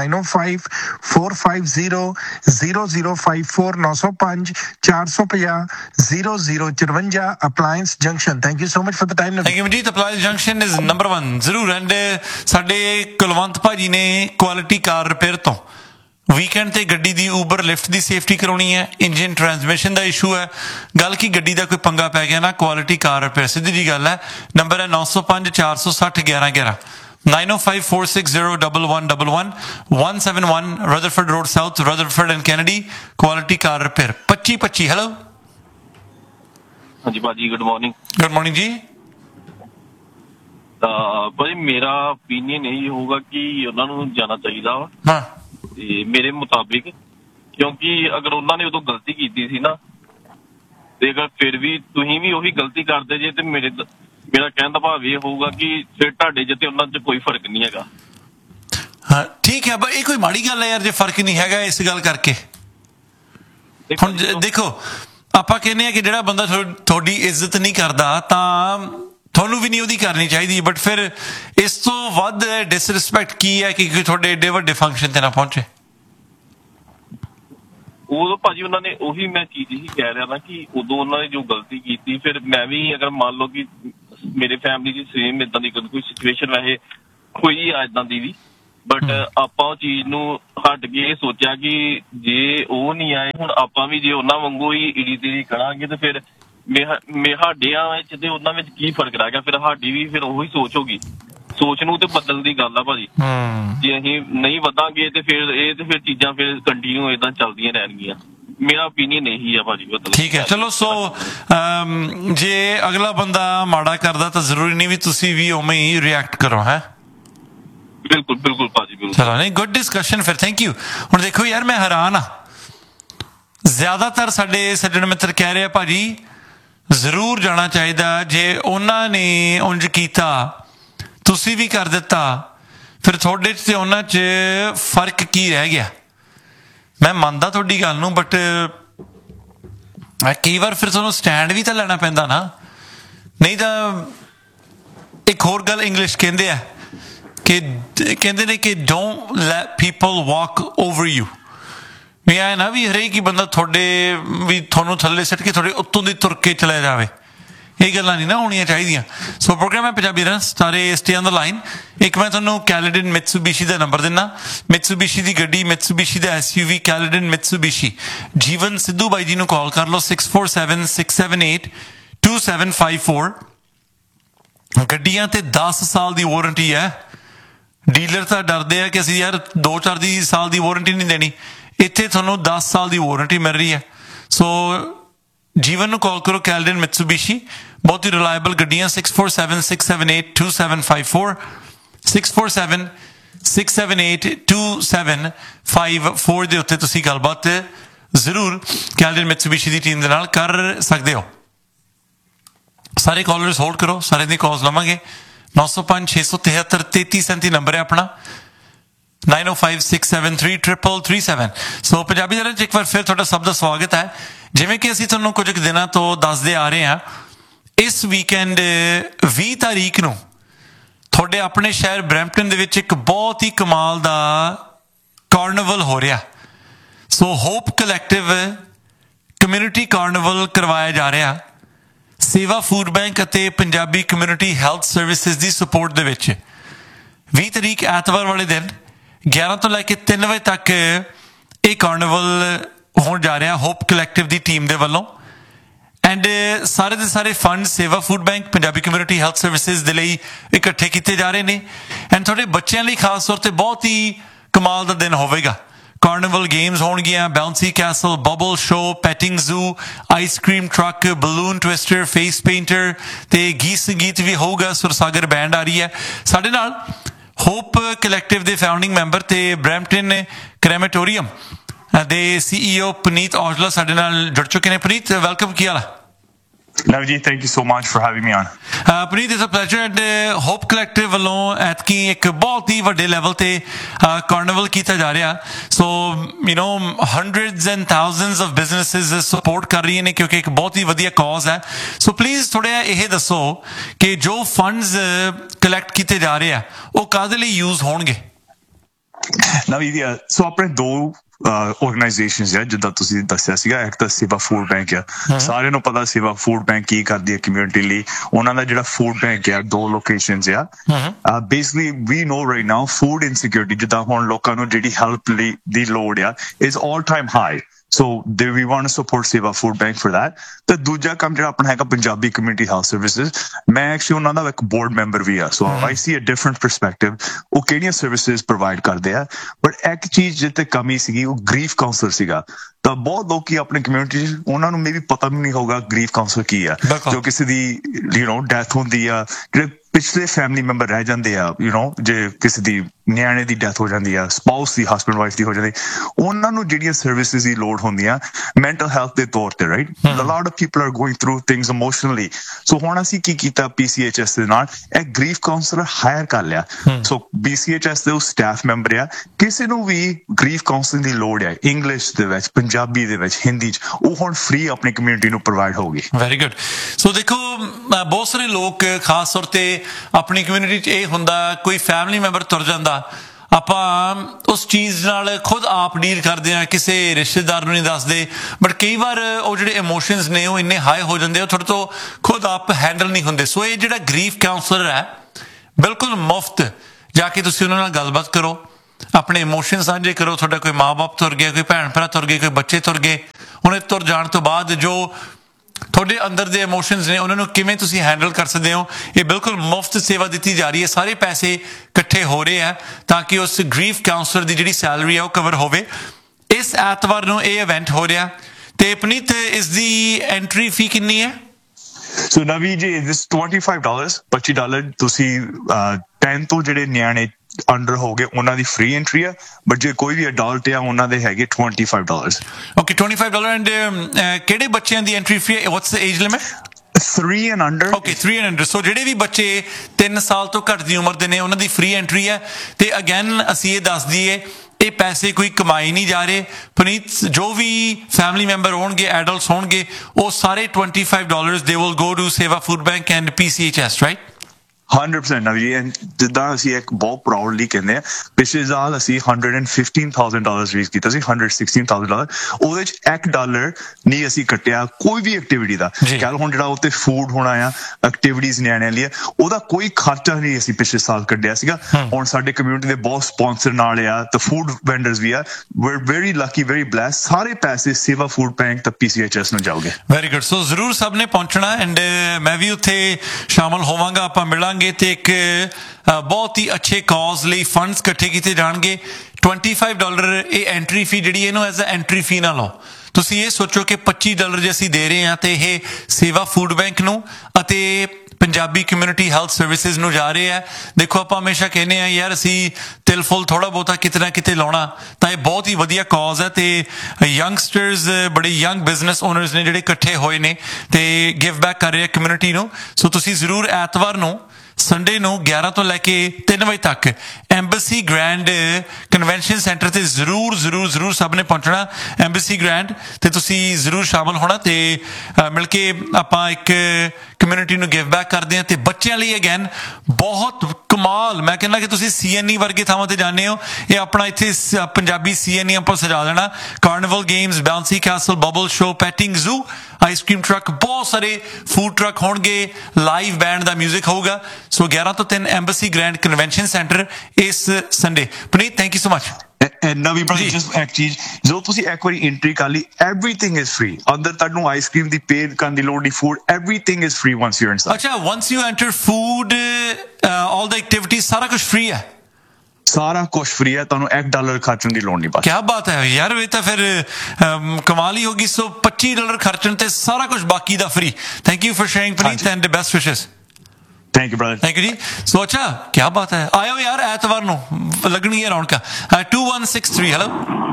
9054500054 905 450 0054 appliance junction. Thank you so much for the time. Thank you Manjeet. Appliance junction is number 1 ਜ਼ਰੂਰ। ਐਂਡ ਸਾਡੇ ਕੁਲਵੰਤ ਭਾਜੀ ਨੇ ਕੁਆਲਿਟੀ ਕਾਰ ਰਿਪੇਅਰ ਤੋਂ ਵੀਕਐਂਡ ਤੇ ਗੱਡੀ ਦੀ ਊਬਰ ਲਿਫਟ ਦੀ ਸੇਫਟੀ ਕਰਾਉਣੀ ਹੈ। ਇੰਜਨ ਟਰਾਂਸਮਿਸ਼ਨ ਦਾ ਇਸ਼ੂ ਹੈ, ਗੱਲ ਕੀ ਗੱਡੀ ਦਾ ਕੋਈ ਪੰਗਾ ਪੈ ਗਿਆ ਨਾ, ਕੁਆਲਿਟੀ ਕਾਰ ਰਿਪੇਅਰ ਸਿੱਧੀ ਜੀ ਗੱਲ ਹੈ। ਨੰਬਰ ਹੈ 905 460 1111 9054601111 171 Rutherford Road South, Rutherford and Kennedy, quality car repair। 2525 hello. ਹਾਂਜੀ ਭਾਜੀ, ਗੁੱਡ ਮਾਰਨਿੰਗ। ਗੁੱਡ ਮਾਰਨਿੰਗ ਜੀ। ਭਾਜੀ ਮੇਰਾ ਓਪੀਨੀਅਨ ਇਹੀ ਹੋਊਗਾ ਕਿ ਉਹਨਾਂ ਨੂੰ ਜਾਣਾ ਚਾਹੀਦਾ ਵਾ। ਹਾਂ, ਤੇ ਮੇਰੇ ਮੁਤਾਬਿਕ, ਕਿਉਂਕਿ ਅਗਰ ਉਹਨਾਂ ਨੇ ਉਦੋਂ ਗਲਤੀ ਕੀਤੀ ਸੀ ਨਾ, ਤੇ ਅਗਰ ਫਿਰ ਵੀ ਤੁਸੀਂ ਵੀ ਉਹੀ ਗਲਤੀ ਕਰਦੇ ਜੇ, ਤੇ ਮੇਰਾ ਕਹਿਣ ਦਾ ਭਾਵ ਇਹ ਹੋਊਗਾ ਕਿ ਫਿਰ ਤੁਹਾਡੇ ਜਿੱਤੇ ਉਹਨਾਂ 'ਚ ਕੋਈ ਫਰਕ ਨਹੀਂ ਹੈਗਾ। ਹਾਂ ਠੀਕ ਹੈ, ਪਰ ਇਹ ਕੋਈ ਮਾੜੀ ਗੱਲ ਹੈ ਯਾਰ ਜੇ ਫਰਕ ਨਹੀਂ ਹੈਗਾ ਇਸ ਗੱਲ ਕਰਕੇ। ਹੁਣ ਦੇਖੋ, ਆਪਾਂ ਕਹਿੰਦੇ ਆ ਕਿ ਜਿਹੜਾ ਬੰਦਾ ਤੁਹਾਡੀ ਇੱਜ਼ਤ ਨਹੀਂ ਕਰਦਾ ਤਾਂ ਤੁਹਾਨੂੰ ਵੀ ਨਹੀਂ ਉਹਦੀ ਕਰਨੀ ਚਾਹੀਦੀ, ਬਟ ਫਿਰ ਇਸ ਤੋਂ ਵੱਧ ਡਿਸਰਿਸਪੈਕਟ ਕੀ ਹੈ ਕਿ ਤੁਹਾਡੇ ਏਡੇ ਵੱਡੇ ਫੰਕਸ਼ਨ ਤੇ ਨਾ ਪਹੁੰਚੇ। ਉਦੋਂ ਭਾਜੀ ਉਹਨਾਂ ਨੇ ਉਹੀ ਮੈਂ ਚੀਜ਼ ਹੀ ਕਹਿ ਰਿਹਾ ਨਾ ਕਿ ਉਦੋਂ ਉਹਨਾਂ ਨੇ ਜੋ ਗਲਤੀ ਕੀਤੀ, ਫਿਰ ਮੈਂ ਵੀ ਅਗਰ ਮੰਨ ਲਓ ਕਿ ਮੇਰੇ ਫੈਮਿਲੀ 'ਚ ਸੇਮ ਏਦਾਂ ਦੀ ਕੋਈ ਸਿਚੁਏਸ਼ਨ ਵੈਸੇ ਹੋਈ ਆ ਏਦਾਂ ਦੀ ਵੀ, ਬਟ ਆਪਾਂ ਉਹ ਚੀਜ਼ ਨੂੰ ਹਟ ਕੇ ਇਹ ਸੋਚਿਆ ਕਿ ਜੇ ਉਹ ਨਹੀਂ ਆਏ ਹੁਣ ਆਪਾਂ ਵੀ ਜੇ ਉਹਨਾਂ ਵਾਂਗੂ ਹੀ ਇੜੀ ਤੇੜੀ ਕਰਾਂਗੇ ਤੇ ਫਿਰ ਸਾਡਿਆਂ ਵਿੱਚ ਤੇ ਉਹਨਾਂ ਵਿੱਚ ਕੀ ਫਰਕ ਰਹਿ ਗਿਆ। ਫਿਰ ਸਾਡੀ ਵੀ ਫਿਰ ਉਹੀ ਸੋਚ ਹੋ ਗਈ। ਸੋਚ ਨੂੰ ਤੇ ਬਦਲਣ ਦੀ ਗੱਲ ਆ ਭਾਜੀ। ਜੇ ਅਸੀਂ ਨਹੀਂ ਵਧਾਂਗੇ ਤੇ ਫਿਰ ਚੀਜ਼ਾਂ ਫਿਰ ਕੰਟੀਨਿਊ ਏਦਾਂ ਚੱਲਦੀਆਂ ਰਹਿਣਗੀਆਂ। ਮੇਰਾ ਓਪੀਨੀਅਨ ਇਹੀ ਆ ਭਾਜੀ। ਠੀਕ ਹੈ, ਚਲੋ। ਸੋ ਜੇ ਅਗਲਾ ਬੰਦਾ ਮਾੜਾ ਕਰਦਾ ਤਾਂ ਜ਼ਰੂਰੀ ਨਹੀਂ ਵੀ ਤੁਸੀਂ ਵੀ ਉਵੇਂ ਹੀ ਰਿਐਕਟ ਕਰੋ। ਹੈ ਬਿਲਕੁਲ ਬਿਲਕੁਲ ਭਾਜੀ, ਬਿਲਕੁਲ। ਚਲੋ, ਨਹੀਂ, ਗੁੱਡ ਡਿਸਕਸ਼ਨ ਫਿਰ, ਥੈਂਕ ਯੂ। ਹੁਣ ਦੇਖੋ ਯਾਰ, ਮੈਂ ਹੈਰਾਨ ਆ, ਜ਼ਿਆਦਾਤਰ ਸਾਡੇ ਸੱਜਣ ਮਿੱਤਰ ਕਹਿ ਰਹੇ ਆ ਭਾਜੀ ਜ਼ਰੂਰ ਜਾਣਾ ਚਾਹੀਦਾ। ਜੇ ਉਹਨਾਂ ਨੇ ਉਂਝ ਕੀਤਾ ਤੁਸੀਂ ਵੀ ਕਰ ਦਿੱਤਾ ਫਿਰ ਤੁਹਾਡੇ 'ਚ ਤੇ ਉਹਨਾਂ 'ਚ ਫਰਕ ਕੀ ਰਹਿ ਗਿਆ? ਮੈਂ ਮੰਨਦਾ ਤੁਹਾਡੀ ਗੱਲ ਨੂੰ, ਬਟ ਕਈ ਵਾਰ ਫਿਰ ਤੁਹਾਨੂੰ ਸਟੈਂਡ ਵੀ ਤਾਂ ਲੈਣਾ ਪੈਂਦਾ ਨਾ। ਨਹੀਂ ਤਾਂ ਇੱਕ ਹੋਰ ਗੱਲ ਇੰਗਲਿਸ਼ ਕਹਿੰਦੇ ਆ ਕਿ ਕਹਿੰਦੇ ਨੇ ਕਿ don't light people walk over you. ਵੀ ਐ ਨਾ ਵੀ ਹਰੇਕ ਹੀ ਬੰਦਾ ਤੁਹਾਨੂੰ ਥੱਲੇ ਸਿੱਟ ਕੇ ਤੁਹਾਡੇ ਉੱਤੋਂ ਦੀ ਤੁਰ ਕੇ ਚਲਾ ਜਾਵੇ। ਇਹ ਗੱਲਾਂ ਨਹੀਂ ਨਾ ਹੋਣੀਆਂ ਚਾਹੀਦੀਆਂ। ਸੋ ਪ੍ਰੋਗਰਾਮ ਹੈ ਪੰਜਾਬੀ ਰਸ, ਸਾਰੇ ਸਟੇ ਔਨ ਦ ਲਾਈਨ। ਇੱਕ ਮੈਂ ਤੁਹਾਨੂੰ ਕੈਲੇਡਨ ਮਿਟਸੂਬੀਸ਼ੀ ਦਾ ਨੰਬਰ ਦਿੰਦਾ। ਮਿਟਸੂਬੀਸ਼ੀ ਦੀ ਗੱਡੀ, ਮਿਟਸੂਬੀਸ਼ੀ ਦਾ SUV ਕੈਲੇਡਨ ਮਿਟਸੂਬੀਸ਼ੀ। ਜੀਵਨ ਸਿੱਧੂ ਬਾਈ ਜੀ ਨੂੰ ਕਾਲ ਕਰ ਲਓ 6476782754। ਗੱਡੀਆਂ ਤੇ 10 ਸਾਲ ਦੀ ਵਾਰੰਟੀ ਹੈ। ਡੀਲਰ ਤਾਂ ਡਰਦੇ ਆ ਕਿ ਅਸੀਂ ਯਾਰ 2-4 ਸਾਲ ਦੀ ਵਾਰੰਟੀ ਨਹੀਂ ਦੇਣੀ। ਇੱਥੇ ਤੁਹਾਨੂੰ 10 ਸਾਲ ਦੀ ਵਾਰੰਟੀ ਮਿਲ ਰਹੀ ਹੈ। ਸੋ ਜੀਵਨ ਨੂੰ ਕਾਲ ਕਰੋ, ਕੈਲਡਨ ਮਿਟਸੂਬੀਸ਼ੀ, ਬਹੁਤ ਹੀ ਰਿਲਾਇਬਲ ਗੱਡੀਆਂ। 6476782754 6476782754 ਦੇ ਉੱਤੇ ਤੁਸੀਂ ਗੱਲਬਾਤ ਜ਼ਰੂਰ ਕੈਲਡਨ ਮਿਟਸੂਬੀਸ਼ੀ ਦੀ ਟੀਮ ਦੇ ਨਾਲ ਕਰ ਸਕਦੇ ਹੋ। ਸਾਰੇ ਕਾਲਰਸ ਹੋਲਡ ਕਰੋ, ਸਾਰਿਆਂ ਦੀ ਕਾਲਸ ਲਵਾਂਗੇ। 905-673-3337 ਨੰਬਰ ਹੈ ਆਪਣਾ, 9056733337। ਸੋ ਪੰਜਾਬੀ ਦੇ ਵਿੱਚ ਇੱਕ ਵਾਰ ਫਿਰ ਤੁਹਾਡਾ ਸਭ ਦਾ ਸਵਾਗਤ ਹੈ। ਜਿਵੇਂ ਕਿ ਅਸੀਂ ਤੁਹਾਨੂੰ ਕੁਝ ਦਿਨਾਂ ਤੋਂ ਦੱਸਦੇ ਆ ਰਹੇ ਹਾਂ, ਇਸ ਵੀਕਐਂਡ 20 ਤਾਰੀਖ ਨੂੰ ਤੁਹਾਡੇ ਆਪਣੇ ਸ਼ਹਿਰ ਬਰੈਂਪਟਨ ਦੇ ਵਿੱਚ ਇੱਕ ਬਹੁਤ ਹੀ ਕਮਾਲ ਦਾ ਕਾਰਨੀਵਲ ਹੋ ਰਿਹਾ। ਸੋ ਹੋਪ ਕਲੈਕਟਿਵ ਕਮਿਊਨਿਟੀ ਕਾਰਨੀਵਲ ਕਰਵਾਇਆ ਜਾ ਰਿਹਾ ਸੇਵਾ ਫੂਡ ਬੈਂਕ ਅਤੇ ਪੰਜਾਬੀ ਕਮਿਊਨਿਟੀ ਹੈਲਥ ਸਰਵਿਸਿਜ਼ ਦੀ ਸਪੋਰਟ ਦੇ ਵਿੱਚ। 20 ਤਾਰੀਖ ਐਤਵਾਰ ਵਾਲੇ ਦਿਨ 11 ਤੋਂ ਲੈ ਕੇ 3 ਵਜੇ ਤੱਕ ਇਹ ਕਾਰਨੀਵਲ ਹੋਣ ਜਾ ਰਿਹਾ ਹੋਪ ਕਲੈਕਟਿਵ ਦੀ ਟੀਮ ਦੇ ਵੱਲੋਂ। ਐਂਡ ਸਾਰੇ ਦੇ ਸਾਰੇ ਫੰਡ ਸੇਵਾ food bank Punjabi community health services ਦੇ ਲਈ ਇਕੱਠੇ ਕੀਤੇ ਜਾ ਰਹੇ ਨੇ। ਐਂਡ ਤੁਹਾਡੇ ਬੱਚਿਆਂ ਲਈ ਖਾਸ ਤੌਰ 'ਤੇ ਬਹੁਤ ਹੀ ਕਮਾਲ ਦਾ ਦਿਨ ਹੋਵੇਗਾ। ਕਾਰਨੀਵਲ ਗੇਮਸ ਹੋਣਗੀਆਂ, ਬਾਉਂਸੀ Castell, bubble show, patting zoo, ice cream truck, balloon twister, face painter ਤੇ ਗੀਤ ਸੰਗੀਤ ਵੀ ਹੋਊਗਾ। ਸੁਰਸਾਗਰ ਬੈਂਡ ਆ ਰਹੀ ਹੈ ਸਾਡੇ ਨਾਲ। ਹੋਪ ਕਲੈਕਟਿਵ ਦੇ ਫਾਊਂਡਿੰਗ ਮੈਂਬਰ ਤੇ ਬਰੈਂਪਟਨ ਕ੍ਰੈਮੇਟੋਰੀਅਮ ਦੇ CEO ਪੁਨੀਤ ਔਜਲਾ ਸਾਡੇ ਨਾਲ ਜੁੜ ਚੁੱਕੇ ਨੇ। ਪੁਨੀਤ, ਵੈਲਕਮ, ਕੀ ਹਾਲ ਹੈ? Navji, thank you so much for having me on. Puneet, it's a pleasure. And hop collective ਵੱਲੋਂ ਐਤਕੀ ਇੱਕ ਬਹੁਤ ਹੀ ਵੱਡੇ ਲੈਵਲ ਤੇ ਕਾਰਨੀਵਲ ਕੀਤਾ ਜਾ ਰਿਹਾ। ਸੋ hundreds and thousands of businesses support ਕਰ ਰਹੀਆਂ ਨੇ ਕਿਉਂਕਿ ਇੱਕ ਬਹੁਤ ਹੀ ਵਧੀਆ ਕਾਜ਼ ਹੈ। ਸੋ ਪਲੀਜ਼ ਥੋੜ੍ਹਾ ਇਹ ਦੱਸੋ ਕਿ ਜੋ ਫੰਡਸ ਕਲੈਕਟ ਕੀਤੇ ਜਾ ਰਹੇ ਆ ਉਹ ਕਾਹਦੇ ਲਈ ਯੂਜ਼ ਹੋਣਗੇ? Navji, so ਆਪਣੇ ਦੋ ਆਰਗੇਨਾਈਜੇਸ਼ਨਸ ਆ ਜਿੱਦਾਂ ਤੁਸੀਂ ਦੱਸਿਆ ਸੀਗਾ। ਇੱਕ ਤਾਂ ਸੇਵਾ ਫੂਡ ਬੈਂਕ ਆ, ਸਾਰਿਆਂ ਨੂੰ ਪਤਾ ਸੇਵਾ ਫੂਡ ਬੈਂਕ ਕੀ ਕਰਦੀ ਹੈ ਕਮਿਊਨਿਟੀ ਲਈ। ਉਹਨਾਂ ਦਾ ਜਿਹੜਾ ਫੂਡ ਬੈਂਕ ਆ 2 ਲੋਕੇਸ਼ਨਸ ਆ। ਬੇਸਿਕਲੀ ਵੀ ਨੋ ਰਾਈਟ ਨਾਓ ਫੂਡ ਇਨਸਿਕਿਉਰਿਟੀ, ਜਿੱਦਾਂ ਹੁਣ ਲੋਕਾਂ ਨੂੰ ਜਿਹੜੀ ਹੈਲਪ ਲਈ ਦੀ ਲੋੜ ਆ is all time high. So we want to support Seva Food Bank for that. ਤੇ ਦੂਜਾ ਕੰਮ ਜਿਹੜਾ ਆਪਣਾ ਹੈਗਾ ਪੰਜਾਬੀ ਕਮਿਊਨਿਟੀ ਹੈਲਥ ਸਰਵਿਸਿਜ਼, ਮੈਂ ਐਕਚੁਅਲੀ ਉਹਨਾਂ ਦਾ ਇੱਕ ਬੋਰਡ ਮੈਂਬਰ ਵੀ ਆ। ਸੋ ਆਈ ਸੀ ਅ ਡਿਫਰੈਂਟ ਪਰਸਪੈਕਟਿਵ ਉਹ ਕਿਹੜੀਆਂ ਸਰਵਿਸਿਜ਼ ਪ੍ਰੋਵਾਈਡ ਕਰਦੇ ਆ। ਬਟ ਇੱਕ ਚੀਜ਼ ਜਿੱਤੇ ਕਮੀ ਸੀਗੀ ਉਹ ਗ੍ਰੀਫ ਕਾਉਂਸਲਰ ਸੀਗਾ। ਤਾਂ ਬਹੁਤ ਲੋਕੀ ਆਪਣੀ ਕਮਿਊਨਿਟੀ 'ਚ ਉਹਨਾਂ ਨੂੰ ਮੇਬੀ ਪਤਾ ਵੀ ਨਹੀਂ ਹੋਊਗਾ ਗ੍ਰੀਫ ਕਾਉਂਸਲਰ ਕੀ ਆ। ਜੋ ਕਿਸੇ ਦੀ ਡੈਥ ਹੁੰਦੀ ਆ, ਜਿਹੜੇ ਪਿਛਲੇ ਫੈਮਿਲੀ ਮੈਂਬਰ ਰਹਿ ਜਾਂਦੇ ਆ, ਜੇ ਕਿਸੇ ਦੀ ਨਿਆਣੇ ਦੀ ਡੈਥ ਹੋ ਜਾਂਦੀ ਆ, ਸਪਾਊਸ ਦੀ, ਹਸਬੈਂਡ ਵਾਈਫ ਦੀ ਹੋ ਜਾਂਦੀ, ਉਹਨਾਂ ਨੂੰ ਜਿਹੜੀਆਂ ਸਰਵਿਸਿਜ਼ ਦੀ ਲੋੜ ਹੁੰਦੀਆਂ ਮੈਂਟਲ ਹੈਲਥ ਦੇ ਤੌਰ ਤੇ, right, a lot of people are going through things emotionally. ਸੋ ਹੁਣ ਅਸੀਂ ਕੀ ਕੀਤਾ PCHS ਦੇ ਨਾਲ ਇੱਕ ਗ੍ਰੀਫ ਕਾਉਂਸਲਰ ਹਾਇਰ ਕਰ ਲਿਆ। ਸੋ PCHS ਦੇ ਉਹ ਸਟਾਫ ਮੈਂਬਰ ਆ, ਕਿਸੇ ਨੂੰ ਵੀ ਗ੍ਰੀਫ ਕਾਉਂਸਲਿੰਗ ਦੀ ਲੋੜ ਹੈ ਇੰਗਲਿਸ਼ ਦੇ ਵਿੱਚ, ਪੰਜਾਬੀ ਦੇ ਵਿੱਚ, ਹਿੰਦੀ 'ਚ, ਉਹ ਹੁਣ ਫ੍ਰੀ ਆਪਣੀ ਕਮਿਊਨਿਟੀ ਨੂੰ ਪ੍ਰੋਵਾਈਡ ਹੋਊਗੀ। Very good. ਸੋ ਦੇਖੋ ਬਹੁਤ ਸਾਰੇ ਲੋਕ ਖਾਸ ਤੌਰ ਤੇ ਆਪਣੀ ਕਮਿਊਨਿਟੀ 'ਚ ਇਹ ਹੁੰਦਾ ਕੋਈ ਫੈਮਿਲੀ ਮੈਂਬਰ ਤੁਰ ਜਾਂਦਾ, ਆਪਾਂ ਉਸ ਚੀਜ਼ ਨਾਲ ਖੁਦ ਆਪ ਡੀਲ ਕਰਦੇ ਹਾਂ, ਕਿਸੇ ਰਿਸ਼ਤੇਦਾਰ ਨੂੰ ਨਹੀਂ ਦੱਸਦੇ। ਬਟ ਕਈ ਵਾਰ ਉਹ ਜਿਹੜੇ ਇਮੋਸ਼ਨਸ ਨੇ ਉਹ ਇੰਨੇ ਹਾਈ ਹੋ ਜਾਂਦੇ, ਉਹ ਤੁਹਾਡੇ ਤੋਂ ਖੁਦ ਆਪ ਹੈਂਡਲ ਨਹੀਂ ਹੁੰਦੇ। ਸੋ ਇਹ ਜਿਹੜਾ ਗ੍ਰੀਫ ਕਾਉਂਸਲਰ ਹੈ ਬਿਲਕੁਲ ਮੁਫਤ, ਜਾ ਕੇ ਤੁਸੀਂ ਉਹਨਾਂ ਨਾਲ ਗੱਲਬਾਤ ਕਰੋ, ਆਪਣੇ ਇਮੋਸ਼ਨ ਸਾਂਝੇ ਕਰੋ। ਤੁਹਾਡਾ ਕੋਈ ਮਾਂ-ਬਾਪ ਤੁਰ ਗਿਆ, ਕੋਈ ਭੈਣ ਭਰਾ ਤੁਰ ਗਏ, ਕੋਈ ਬੱਚੇ ਤੁਰ ਗਏ, ਹੁਣ ਇਹ ਤੁਰ ਜਾਣ ਤੋਂ ਬਾਅਦ ਜੋ ਤੁਹਾਡੇ ਅੰਦਰ ਦੇ ਇਮੋਸ਼ਨਸ ਨੇ ਉਹਨਾਂ ਨੂੰ ਕਿਵੇਂ ਤੁਸੀਂ ਹੈਂਡਲ ਕਰ ਸਕਦੇ ਹੋ। ਇਹ ਬਿਲਕੁਲ ਮੁਫਤ ਸੇਵਾ ਦਿੱਤੀ ਜਾ ਰਹੀ ਹੈ, ਸਾਰੇ ਪੈਸੇ ਇਕੱਠੇ ਹੋ ਰਹੇ ਆ ਤਾਂ ਕਿ ਉਸ ਗ੍ਰੀਫ ਕਾਉਂਸਲਰ ਦੀ ਜਿਹੜੀ ਸੈਲਰੀ ਹੈ ਉਹ ਕਵਰ ਹੋਵੇ। ਇਸ ਐਤਵਾਰ ਨੂੰ ਇਹ ਇਵੈਂਟ ਹੋ ਰਿਹਾ ਤੇ ਪੁਨੀਤ ਇਸ ਦੀ ਐਂਟਰੀ ਫੀ ਕਿੰਨੀ ਹੈ? ਸੋ ਨਵੀ ਜੀ ਇਸ $25 $25 ਤੁਸੀਂ 10 ਤੋਂ ਜਿਹੜੇ ਨਿਆਣੇ ਅੰਡਰ ਹੋ ਗਏ ਉਹਨਾਂ ਦੀ ਫ੍ਰੀ ਐਂਟਰੀ ਆ, ਬਟ ਜੇ ਕੋਈ ਵੀ ਅਡਲਟ ਆ ਉਹਨਾਂ ਦੇ ਹੈਗੇ $25। ਓਕੇ, $25 ਐਂਡ ਕਿਹੜੇ ਬੱਚਿਆਂ ਦੀ ਐਂਟਰੀ ਫੀ ਹੈ? What's the age limit? 3 and under। Okay, 3 and under। ਸੋ ਜਿਹੜੇ ਵੀ ਬੱਚੇ 3 ਸਾਲ ਤੋਂ ਘੱਟ ਦੀ ਉਮਰ ਦੇ ਨੇ ਉਹਨਾਂ ਦੀ ਫ੍ਰੀ ਐਂਟਰੀ ਹੈ। ਤੇ ਅਗੇਨ ਅਸੀਂ ਇਹ ਦੱਸ ਦਈਏ ਇਹ ਪੈਸੇ ਕੋਈ ਕਮਾਈ ਨਹੀਂ ਜਾ ਰਹੇ ਪੁਨੀਤ, ਜੋ ਵੀ ਫੈਮਿਲੀ ਮੈਂਬਰ ਹੋਣਗੇ, ਐਡਲਟਸ ਹੋਣਗੇ, ਉਹ ਸਾਰੇ $25 ਦੇ ਵਿਲ ਗੋ ਟੂ ਸੇਵਾ food bank and PCHS, right? 100% ਨਵੀ ਜੀ। ਜਿੱਦਾਂ ਅਸੀਂ ਇੱਕ ਬਹੁਤ ਪ੍ਰਾਊਡਲੀ ਕਹਿੰਦੇ ਆ, ਪਿਛਲੇ ਸਾਲ ਅਸੀਂ $115,000 ਰੇਜ਼ ਕੀਤਾ ਸੀ, $116,000। ਉਹਦੇ ਚ $1 ਨਹੀਂ ਅਸੀਂ ਕੱਟਿਆ ਕੋਈ ਵੀ ਐਕਟੀਵਿਟੀ ਦਾ। ਕੱਲ ਹੁਣ ਜਿਹੜਾ ਉੱਤੇ ਫੂਡ ਹੋਣਾ ਆ, ਐਕਟੀਵਿਟੀਜ਼ ਨਿਆਣਿਆਂ ਲਈ, ਉਹਦਾ ਕੋਈ ਖਰਚਾ ਨਹੀਂ ਅਸੀਂ ਪਿਛਲੇ ਸਾਲ ਕੱਢਿਆ ਸੀਗਾ। ਹੁਣ ਸਾਡੇ ਕਮਿਊਨਿਟੀ ਦੇ ਬਹੁਤ ਸਪਾਂਸਰ ਨਾਲ ਆ ਤੇ ਫੂਡ ਵੈਂਡਰਸ ਵੀ ਆ। ਵੀ are very Lucky, very blessed. ਸਾਰੇ ਪੈਸੇ ਸੇਵਾ ਫੂਡ ਬੈਂਕ ਤੇ PCHS ਨੂੰ ਜਾਓਗੇ। Very good. ਸੋ ਜ਼ਰੂਰ ਸਭ ਨੇ ਪਹੁੰਚਣਾ ਐਂਡ ਮੈਂ ਵੀ ਉੱਥੇ ਸ਼ਾਮਲ ਹੋਵਾਂਗਾ। ਆਪਾਂ ਮਿਲਾਂਗੇ ਤੇ ਇੱਕ ਬਹੁਤ ਹੀ ਅੱਛੇ ਕਾਜ਼ ਲਈ ਫੰਡਸ ਇਕੱਠੇ ਕੀਤੇ ਜਾਣਗੇ। $25 ਇਹ ਐਂਟਰੀ ਫੀ ਜਿਹੜੀ ਇਹਨੂੰ ਐਜ਼ ਅ ਐਂਟਰੀ ਫੀ ਨਾ ਲਓ। ਤੁਸੀਂ ਇਹ ਸੋਚੋ ਕਿ $25 ਜੇ ਅਸੀਂ ਦੇ ਰਹੇ ਹਾਂ ਤੇ ਇਹ ਸੇਵਾ ਫੂਡ ਬੈਂਕ ਨੂੰ ਅਤੇ ਪੰਜਾਬੀ ਕਮਿਊਨਿਟੀ ਹੈਲਥ ਸਰਵਿਸਿਜ਼ ਨੂੰ ਜਾ ਰਹੇ ਆ। ਦੇਖੋ ਆਪਾਂ ਹਮੇਸ਼ਾ ਕਹਿੰਦੇ ਆ ਯਾਰ ਅਸੀਂ ਤਿਲ ਫੁੱਲ ਥੋੜਾ ਬਹੁਤਾ ਕਿਤੇ ਨਾ ਕਿਤੇ ਲਾਉਣਾ, ਤਾਂ ਇਹ ਬਹੁਤ ਹੀ ਵਧੀਆ ਕਾਜ਼ ਹੈ ਤੇ ਯੰਗਸਟਰਸ, ਬੜੇ ਯੰਗ ਬਿਜ਼ਨਸ ਓਨਰਸ ਨੇ ਜਿਹੜੇ ਇਕੱਠੇ ਹੋਏ ਨੇ ਤੇ ਗਿਵ ਬੈਕ ਕਰ ਰਹੇ ਆ ਕਮਿਊਨਿਟੀ ਨੂੰ। ਸੋ ਤੁਸੀਂ ਜ਼ਰੂਰ ਐਤਵਾਰ ਨੂੰ, ਸੰਡੇ ਨੂੰ 11 ਤੋਂ ਲੈ ਕੇ 3 ਵਜੇ ਤੱਕ ਐਂਬੈਸੀ ਗ੍ਰੈਂਡ ਕਨਵੈਨਸ਼ਨ ਸੈਂਟਰ ਤੇ ਜ਼ਰੂਰ ਸਭ ਨੇ ਪਹੁੰਚਣਾ। ਐਂਬੈਸੀ ਗ੍ਰੈਂਡ ਤੇ ਤੁਸੀਂ ਜ਼ਰੂਰ ਸ਼ਾਮਲ ਹੋਣਾ ਤੇ ਮਿਲ ਕੇ ਆਪਾਂ ਇੱਕ ਕਮਿਊਨਿਟੀ ਨੂੰ ਗਿਵ ਬੈਕ ਕਰਦੇ ਹਾਂ। ਤੇ ਬੱਚਿਆਂ ਲਈ ਅਗੇਨ ਬਹੁਤ ਕਮਾਲ, ਮੈਂ ਕਹਿੰਦਾ ਕਿ ਤੁਸੀਂ CNE ਵਰਗੇ ਥਾਵਾਂ ਤੇ ਜਾਂਦੇ ਹੋ, ਇਹ ਆਪਣਾ ਇੱਥੇ ਪੰਜਾਬੀ CNE ਆਪਾਂ ਸਜਾ ਦੇਣਾ। Carnival games, ਬਾਉਂਸੀ Castell, bubble show, patting zoo, ice cream truck, ਬਹੁਤ ਸਾਰੇ ਫੂਡ ਟਰੱਕ ਹੋਣਗੇ, ਲਾਈਵ ਬੈਂਡ ਦਾ ਮਿਊਜ਼ਿਕ ਹੋਊਗਾ। ਸੋ 11 ਤੋਂ 3 ਐਂਬੈਸੀ ਗ੍ਰੈਂਡ ਕਨਵੈਨਸ਼ਨ ਸੈਂਟਰ ਇਸ Sunday. Puneet, thank you so much. ਨਵੀਂ ਬ੍ਰਦਰ ਜਸਟ ਇੱਕ ਚੀਜ਼, ਜੋ ਤੁਸੀਂ ਇੱਕ ਵਾਰੀ ਐਂਟਰੀ ਕਰ ਲਈ, ਐਵਰੀਥਿੰਗ ਇਜ਼ ਫ੍ਰੀ। ਅੰਦਰ ਤੁਹਾਨੂੰ ਆਈਸਕ੍ਰੀਮ ਦੀ ਪੇ ਕਰਨ ਦੀ ਲੋੜ ਨਹੀਂ, food everything is free once you are inside. ਅੱਛਾ, once you enter food, all the activities, ਸਾਰਾ ਕੁਝ ਫ੍ਰੀ ਹੈ? ਸਾਰਾ ਕੁਝ ਫ੍ਰੀ ਹੈ, ਤੁਹਾਨੂੰ $1 ਖਰਚਣ ਦੀ ਲੋੜ ਨਹੀਂ। ਬਸ ਕੀ ਬਾਤ ਹੈ ਯਾਰ, ਇਹ ਤਾਂ ਫਿਰ ਕਮਾਲ ਹੀ ਹੋਗੀ। ਸੋ $25 ਖਰਚਣ ਤੇ ਸਾਰਾ ਕੁਝ ਬਾਕੀ ਦਾ free. Thank you for sharing Puneet and best ਵਿਸ਼ੇਸ। Thank you brother. Thank you ਜੀ। ਸੋ ਅੱਛਾ, ਕੀ ਬਾਤ ਹੈ, ਆਇਓ ਯਾਰ ਐਤਵਾਰ ਨੂੰ, ਲੱਗਣੀ ਹੈ ਰੌਣਕਾਂ। 2163 ਹੈਲੋ।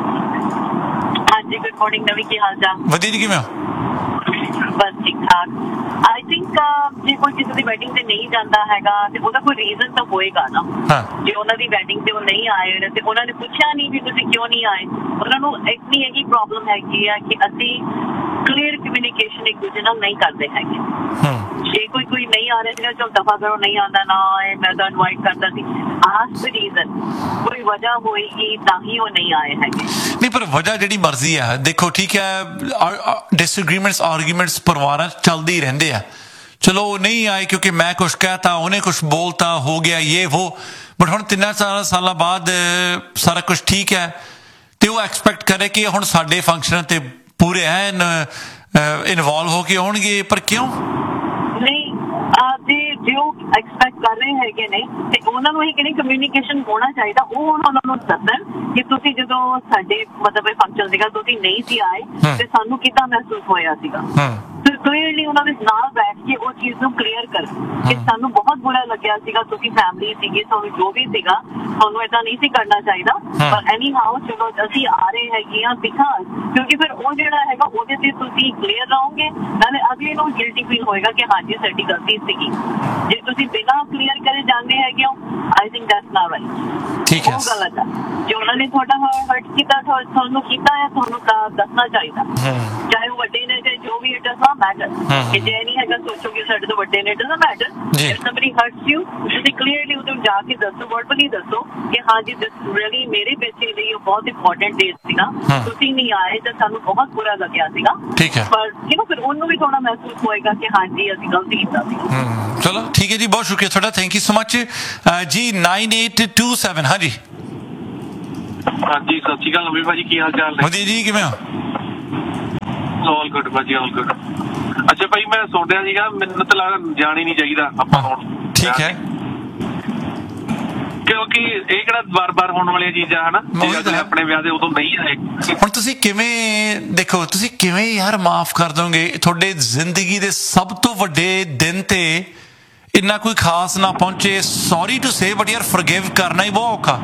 ਹਾਂਜੀ, ਗੁੱਡ ਮਾਰਨਿੰਗ ਨਵੀ, ਕੀ ਹਾਲ ਚਾਲ? ਵਧੀਆ ਜੀ, ਕਿਵੇਂ ਹੋ? ਬਸ ਠੀਕ ਠਾਕ। ਆਈ ਥਿੰਕ ਜੇ ਕੋਈ ਕਿਸੇ ਦੀ ਵੈਡਿੰਗ ਤੇ ਨਹੀਂ ਜਾਂਦਾ ਹੈਗਾ ਤੇ ਉਹਦਾ ਕੋਈ ਰੀਜ਼ਨ ਤਾਂ ਹੋਏਗਾ ਨਾ। ਜੇ ਉਹਨਾਂ ਦੀ ਵੈਡਿੰਗ ਤੇ ਉਹ ਨਹੀਂ ਆਏ ਤੇ ਉਹਨਾਂ ਨੇ ਪੁੱਛਿਆ ਨਹੀਂ ਵੀ ਤੁਸੀਂ ਕਿਉਂ ਨਹੀਂ ਆਏ, ਉਹਨਾਂ ਨੂੰ ਇੰਨੀ ਹੈਗੀ ਪ੍ਰੋਬਲਮ ਹੈਗੀ ਆ ਕਿ ਅਸੀਂ ਕਲੀਅਰ ਕਮਿਊਨੀਕੇਸ਼ਨ ਇੱਕ ਦੂਜੇ ਨਾਲ ਨਹੀਂ ਕਰਦੇ ਹੈਗੇ। ਜੇ ਕੋਈ ਨਹੀਂ ਆ ਰਿਹਾ ਸੀਗਾ, ਚਲ ਦਫਾ ਕਰੋ, ਨਹੀਂ ਆਉਂਦਾ ਨਾ ਆਏ, ਮੈਂ ਤਾਂ ਇਨਵਾਈਟ ਕਰਦਾ ਸੀ। ਆਸਕ ਦ ਰੀਜ਼ਨ, ਕੋਈ ਵਜ੍ਹਾ ਹੋਏਗੀ ਤਾਂ ਹੀ ਉਹ ਨਹੀਂ ਆਏ ਹੈਗੇ। ਨਹੀਂ, ਪਰ ਵਜ੍ਹਾ ਜਿਹੜੀ ਮਰਜ਼ੀ ਹੈ, ਦੇਖੋ ਠੀਕ ਹੈ, ਡਿਸਐਗਰੀਮੈਂਟਸ, ਆਰਗੂਮੈਂਟਸ ਪਰਿਵਾਰਾਂ 'ਚ ਚੱਲਦੇ ਹੀ ਰਹਿੰਦੇ ਆ। ਚਲੋ ਨਹੀਂ ਆਏ ਕਿਉਂਕਿ ਮੈਂ ਕੁਛ ਕਹਿਤਾ, ਉਹਨੇ ਕੁਛ ਬੋਲਤਾ, ਹੋ ਗਿਆ ਇਹ ਉਹ, ਬਟ ਹੁਣ 3 ਸਾਲਾਂ ਬਾਅਦ ਸਾਰਾ ਕੁਛ ਠੀਕ ਹੈ ਤੇ ਉਹ ਐਕਸਪੈਕਟ ਕਰੇ ਕਿ ਹੁਣ ਸਾਡੇ ਫੰਕਸ਼ਨਾਂ ਤੇ ਪੂਰੇ ਐਨ ਇਨਵੋਲਵ ਹੋ ਕੇ ਆਉਣਗੇ। ਪਰ ਕਿਉਂ ਨਹੀਂ? ਜੇ ਉਹ ਐਕਸਪੈਕਟ ਕਰ ਰਹੇ ਹੈਗੇ ਨੇ ਤੇ ਉਹਨਾਂ ਨੂੰ ਇਹ ਕਹਿੰਦੇ ਕਮਿਊਨੀਕੇਸ਼ਨ ਹੋਣਾ ਚਾਹੀਦਾ। ਉਹ ਉਹਨਾਂ ਨੂੰ ਦੱਸਣ ਕਿ ਤੁਸੀਂ ਜਦੋਂ ਸਾਡੇ ਮਤਲਬ ਫੰਕਸ਼ਨ ਸੀਗਾ ਤੁਸੀਂ ਨਹੀਂ ਸੀ ਆਏ ਤੇ ਸਾਨੂੰ ਕਿੱਦਾਂ ਮਹਿਸੂਸ ਹੋਇਆ ਸੀਗਾ। ਫਿਰ ਕਲੀਅਰਲੀ ਉਹਨਾਂ ਦੇ ਨਾਲ ਬੈਠ ਕੇ ਉਹ ਚੀਜ਼ ਨੂੰ ਕਲੀਅਰ ਕਰ ਕਿ ਸਾਨੂੰ ਬਹੁਤ ਬੁਰਾ ਲੱਗਿਆ ਸੀਗਾ, ਤੁਸੀਂ ਫੈਮਿਲੀ ਸੀਗੀ, ਤੁਹਾਨੂੰ ਜੋ ਵੀ ਸੀਗਾ ਤੁਹਾਨੂੰ ਏਦਾਂ ਨਹੀਂ ਸੀ ਕਰਨਾ ਚਾਹੀਦਾ, ਪਰ ਐਨੀ ਹਾਊ ਚਲੋ ਅਸੀਂ ਆ ਰਹੇ ਹੈਗੇ ਆ ਬਿਕਾਜ਼, ਕਿਉਂਕਿ ਫਿਰ ਉਹ ਜਿਹੜਾ ਹੈਗਾ ਉਹਦੇ ਤੇ ਤੁਸੀਂ ਕਲੀਅਰ ਰਹੋਗੇ, ਨਾਲੇ ਅਗਲੇ ਨੂੰ ਗਿਲਟੀ ਫੀਲ ਹੋਏਗਾ ਕਿ ਹਾਂਜੀ ਸਾਡੀ ਗਲਤੀ ਸੀਗੀ। ਜੇ ਤੁਸੀਂ ਬਿਨਾਂ ਕਲੀਅਰ ਕਰੇ ਜਾਂਦੇ ਹੈਗੇ ਹੋ, I think that's not right. ਠੀਕ ਹੈ, ਉਹ ਗਲਤ ਹੈ। ਜੇ ਉਹਨਾਂ ਨੇ ਤੁਹਾਡਾ ਹਰਟ ਕੀਤਾ, ਤੁਹਾਨੂੰ ਕੀਤਾ ਹੈ, ਤੁਹਾਨੂੰ ਤਾਂ ਦੱਸਣਾ ਚਾਹੀਦਾ, ਚਾਹੇ ਉਹ ਵੱਡੇ ਨੇ ਚਾਹੇ ਜੋ ਵੀ, ਇਟ ਡਜ਼ ਨਾਟ ਮੈਟਰ। ਕਿ ਜੇ ਨਹੀਂ ਹੈਗਾ ਸੋਚੋਗੇ ਸਾਡੇ ਤੋਂ ਵੱਡੇ ਨੇ, it does not matter. If somebody hurts you, ਤੁਸੀਂ ਕਲੀਅਰਲੀ ਉਹਨੂੰ ਜਾ ਕੇ ਦੱਸੋ, ਵਰਬਲੀ ਦੱਸੋ ਕਿ ਹਾਂਜੀ ਦਿਸ ਰੀਅਲੀ ਮੇਰੇ ਬੱਚੇ ਲਈ ਉਹ ਬਹੁਤ ਇੰਪੋਰਟੈਂਟ ਡੇ ਸੀਗਾ, ਤੁਸੀਂ ਨਹੀਂ ਆਏ ਤਾਂ ਸਾਨੂੰ ਬਹੁਤ ਬੁਰਾ ਲੱਗਿਆ ਸੀਗਾ। ਠੀਕ ਹੈ, ਪਰ ਫਿਰ ਉਹਨੂੰ ਵੀ ਥੋੜਾ ਮਹਿਸੂਸ ਹੋਏਗਾ ਕਿ ਹਾਂਜੀ ਅਸੀਂ ਗਲਤੀ ਕੀਤਾ ਸੀ। ਚਲੋ ਠੀਕ ਹੈ ਜੀ, ਬਹੁਤ ਸ਼ੁਕਰੀਆ ਤੁਹਾਡਾ, ਥੈਂਕ ਯੂ ਸੋ ਮਚ ਜੀ। 9827 ਹਾਂਜੀ ਹਾਂਜੀ ਸਤਿ ਸ਼੍ਰੀ ਅਕਾਲ ਨਵੀਂ ਭਾਜੀ, ਕੀ ਹਾਲ ਚਾਲ ਨੇ? ਵਧੀਆ ਜੀ, ਕਿਵੇਂ ਹੋ? ਆਲ ਗੁੱਡ ਭਾਜੀ, ਆਲ ਗੁੱਡ। ਅੱਛਾ ਭਾਈ, ਮੈਂ ਸੁਣ ਰਿਹਾ ਸੀਗਾ, ਮੈਨੂੰ ਤਾਂ ਲੱਗਦਾ ਜਾਣ ਹੀ ਨਹੀਂ ਚਾਹੀਦਾ ਆਪਾਂ ਹੁਣ। ਠੀਕ ਹੈ, ਕਿਉਂਕਿ ਇਹ ਕਿਹੜਾ ਵਾਰ-ਵਾਰ ਹੋਣ ਵਾਲੀਆਂ ਚੀਜ਼ਾਂ ਹਨਾ, ਆਪਣੇ ਵਿਆਹ ਦੇ ਉਦੋਂ ਨਹੀਂ ਆਏ। ਹੁਣ ਤੁਸੀਂ ਕਿਵੇਂ ਦੇਖੋ, ਤੁਸੀਂ ਕਿਵੇਂ ਯਾਰ ਮਾਫ ਕਰ ਦੋਗੇ? ਤੁਹਾਡੇ ਜ਼ਿੰਦਗੀ ਦੇ ਸਭ ਤੋਂ ਵੱਡੇ ਦਿਨ ਤੇ ਇੰਨਾ ਕੋਈ ਖਾਸ ਨਾ ਪਹੁੰਚੇ, ਸੌਰੀ ਟੂ ਸੇ ਬਟ ਯਾਰ ਫੋਰਗਿਵ ਕਰਨਾ ਹੀ ਬਹੁਤ ਔਖਾ।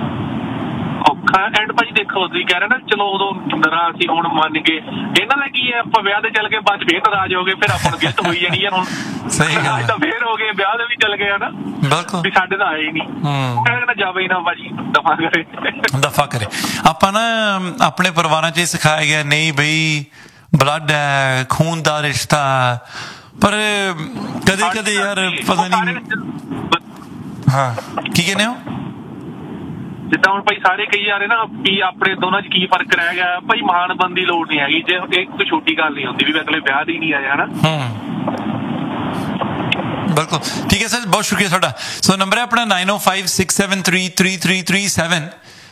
ਐਂਡ ਭਾਜੀ ਦੇਖੋ, ਤੁਸੀਂ ਕਹਿ ਰਹੇ ਨਾ ਚਲੋ ਉਦੋਂ ਨਾਰਾਜ਼ ਸੀ, ਹੁਣ ਮੰਨ ਗਏ। ਇਹਨਾਂ ਦਾ ਕੀ ਹੈ, ਆਪਾਂ ਵਿਆਹ ਤੇ ਚੱਲ ਕੇ ਬਾਅਦ ਫੇਰ ਨਾਰਾਜ਼ ਹੋ ਗਏ, ਫਿਰ ਆਪਾਂ ਨੂੰ ਗਿਲਟ ਹੋਈ ਜਾਣੀ ਹੈ। ਹੁਣ ਸਹੀ ਗੱਲ ਤਾਂ ਫੇਰ ਹੋ ਗਏ, ਵਿਆਹ ਦੇ ਵੀ ਚੱਲ ਗਏ ਹਨਾ, ਬਿਲਕੁਲ ਵੀ ਸਾਡੇ ਤਾਂ ਆਏ ਹੀ ਨਹੀਂ। ਕਹਿੰਦਾ ਜਾਵੇ ਹੀ ਨਾ ਭਾਜੀ, ਦਫਾ ਕਰੇ। ਆਪਾਂ ਨਾ ਆਪਣੇ ਪਰਿਵਾਰਾਂ 'ਚ ਸਿਖਾਇਆ ਗਿਆ ਨਹੀਂ ਬਈ ਬਲੱਡ ਹੈ, ਖੂਨ ਦਾ ਰਿਸ਼ਤਾ, ਪਰ ਕਦੇ ਕਦੇ ਯਾਰ ਪਤਾ ਨਹੀਂ। ਹਾਂ, ਕੀ ਕਹਿੰਦੇ ਹੋ? ਜਿੱਦਾਂ ਹੁਣ ਭਾਈ ਸਾਰੇ ਕਹੀ ਜਾ ਰਹੇ ਨਾ ਕਿ ਆਪਣੇ ਦੋਨਾਂ 'ਚ ਕੀ ਫਰਕ ਰਹਿ ਗਿਆ ਭਾਈ, ਮਹਾਨ ਬਣਨ ਦੀ ਲੋੜ ਨਹੀਂ ਹੈਗੀ। ਜੇ ਇਹ ਕੋਈ ਛੋਟੀ ਗੱਲ ਨਹੀਂ ਹੁੰਦੀ ਵੀ ਅਗਲੇ ਵਿਆਹ ਦੀ ਨਹੀਂ ਆਇਆ ਹਨਾ। ਬਿਲਕੁਲ ਠੀਕ ਹੈ ਸਰ, ਬਹੁਤ ਸ਼ੁਕਰੀਆ ਤੁਹਾਡਾ। ਸੋ ਨੰਬਰ ਹੈ ਆਪਣਾ 9056733337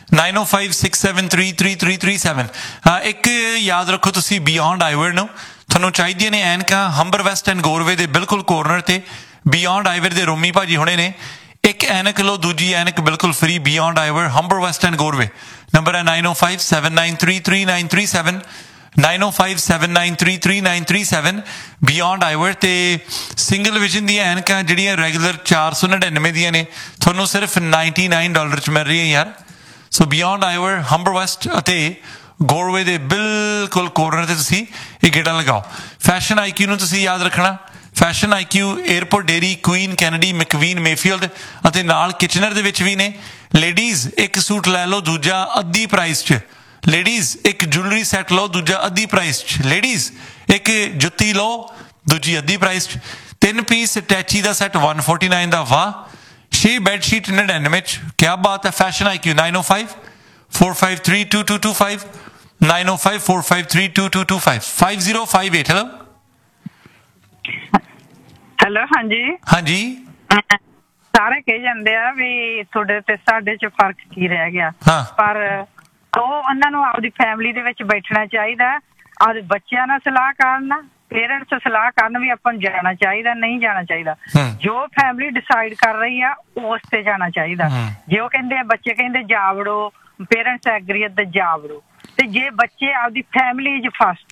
9056733337। ਹਾਂ, ਇੱਕ ਯਾਦ ਰੱਖੋ ਤੁਸੀਂ, ਬਿਯੋਂਡ ਆਈਵਰ ਨੂੰ ਤੁਹਾਨੂੰ ਚਾਹੀਦੀਆਂ ਨੇ ਐਨਕਾਂ ਹੰਬਰ ਵੈਸਟ ਐਂਡ ਗੋਰਵੇ ਦੇ ਬਿਲਕੁਲ ਕੋਰਨਰ ਤੇ। ਬਿਯੋਂਡ ਆਈਵਰ ਦੇ ਰੋਮੀ ਭਾਜੀ ਹੁਣੇ ਨੇ, ਇੱਕ ਐਨਕ ਲਓ, ਦੂਜੀ ਐਨਕ ਬਿਲਕੁਲ free. Beyond ਆਈਵਰ, Humber West and ਗੋਰਵੇ। Number ਹੈ 9057933937 9057933937। ਬਿਯੋਂਡ ਆਈਵਰ ਤੇ ਸਿੰਗਲ ਵਿਜ਼ਨ ਦੀਆਂ ਐਨਕਾਂ ਜਿਹੜੀਆਂ ਰੈਗੂਲਰ 499 ਦੀਆਂ ਨੇ, ਤੁਹਾਨੂੰ ਸਿਰਫ $99 'ਚ ਮਿਲ ਰਹੀ ਹੈ ਯਾਰ। ਸੋ ਬਿਯੋਂਡ ਆਈਵਰ, ਹੰਬਰ ਵੈਸਟ ਅਤੇ ਗੋਰਵੇ ਦੇ ਬਿਲਕੁਲ ਕੋਰਨਰ ਤੇ ਤੁਸੀਂ ਇਹ ਗੇੜਾ ਲਗਾਓ। ਫੈਸ਼ਨ ਆਈਕਿਊ ਨੂੰ ਤੁਸੀਂ ਯਾਦ ਰੱਖਣਾ। Fashion IQ airport dairy, Queen Kennedy, ਮੈਕਵੀਨ, Mayfield ਅਤੇ ਨਾਲ ਕਿਚਨਰ ਦੇ ਵਿੱਚ ਵੀ ਨੇ। ਲੇਡੀਜ਼ ਇੱਕ ਸੂਟ ਲੈ ਲਓ, ਦੂਜਾ ਅੱਧੀ ਪ੍ਰਾਈਸ 'ਚ। ਲੇਡੀਜ਼ ਇੱਕ ਜੁਐਲਰੀ ਸੈੱਟ ਲਓ, ਦੂਜਾ ਅੱਧੀ ਪ੍ਰਾਈਸ 'ਚ। ਲੇਡੀਜ਼ ਇੱਕ ਜੁੱਤੀ ਲਓ, ਦੂਜੀ ਅੱਧੀ ਪ੍ਰਾਈਸ 'ਚ। 3 ਪੀਸ ਅਟੈਚੀ ਦਾ ਸੈੱਟ 149 ਦਾ। ਵਾਹ, 6 ਬੈਡਸ਼ੀਟ 99 'ਚ। ਕਿਆ ਬਾਤ ਹੈ। Fashion IQ 9054532225 9054532225 5058। ਹੈਲੋ ਹੈਲੋ, ਹਾਂਜੀ ਹਾਂਜੀ। ਸਾਰੇ ਕਹੀ ਜਾਂਦੇ ਆ ਵੀ ਤੁਹਾਡੇ ਤੇ ਸਾਡੇ 'ਚ ਫਰਕ ਕੀ ਰਹਿ ਗਿਆ, ਪਰ ਉਹਨਾਂ ਨੂੰ ਆਪਦੀ ਫੈਮਿਲੀ ਦੇ ਵਿੱਚ ਬੈਠਣਾ ਚਾਹੀਦਾ, ਆਪਦੇ ਬੱਚਿਆਂ ਨਾਲ ਸਲਾਹ ਕਰਨ, ਪੇਰੈਂਟਸ ਸਲਾਹ ਕਰਨ ਵੀ ਆਪਾਂ ਨੂੰ ਜਾਣਾ ਚਾਹੀਦਾ, ਨਹੀਂ ਜਾਣਾ ਚਾਹੀਦਾ। ਜੋ ਫੈਮਿਲੀ ਡਿਸਾਈਡ ਕਰ ਰਹੀ ਆ ਉਸ ਤੇ ਜਾਣਾ ਚਾਹੀਦਾ। ਜੇ ਉਹ ਕਹਿੰਦੇ ਬੱਚੇ ਕਹਿੰਦੇ ਜਾ ਵੜੋ, ਪੇਰੈਂਟਸ ਐਗਰੀ ਤੇ ਜਾ ਵੜੋ। ਤੇ ਜੇ ਬੱਚੇ ਆਪਦੀ ਫੈਮਿਲੀ 'ਚ ਫਸਟ।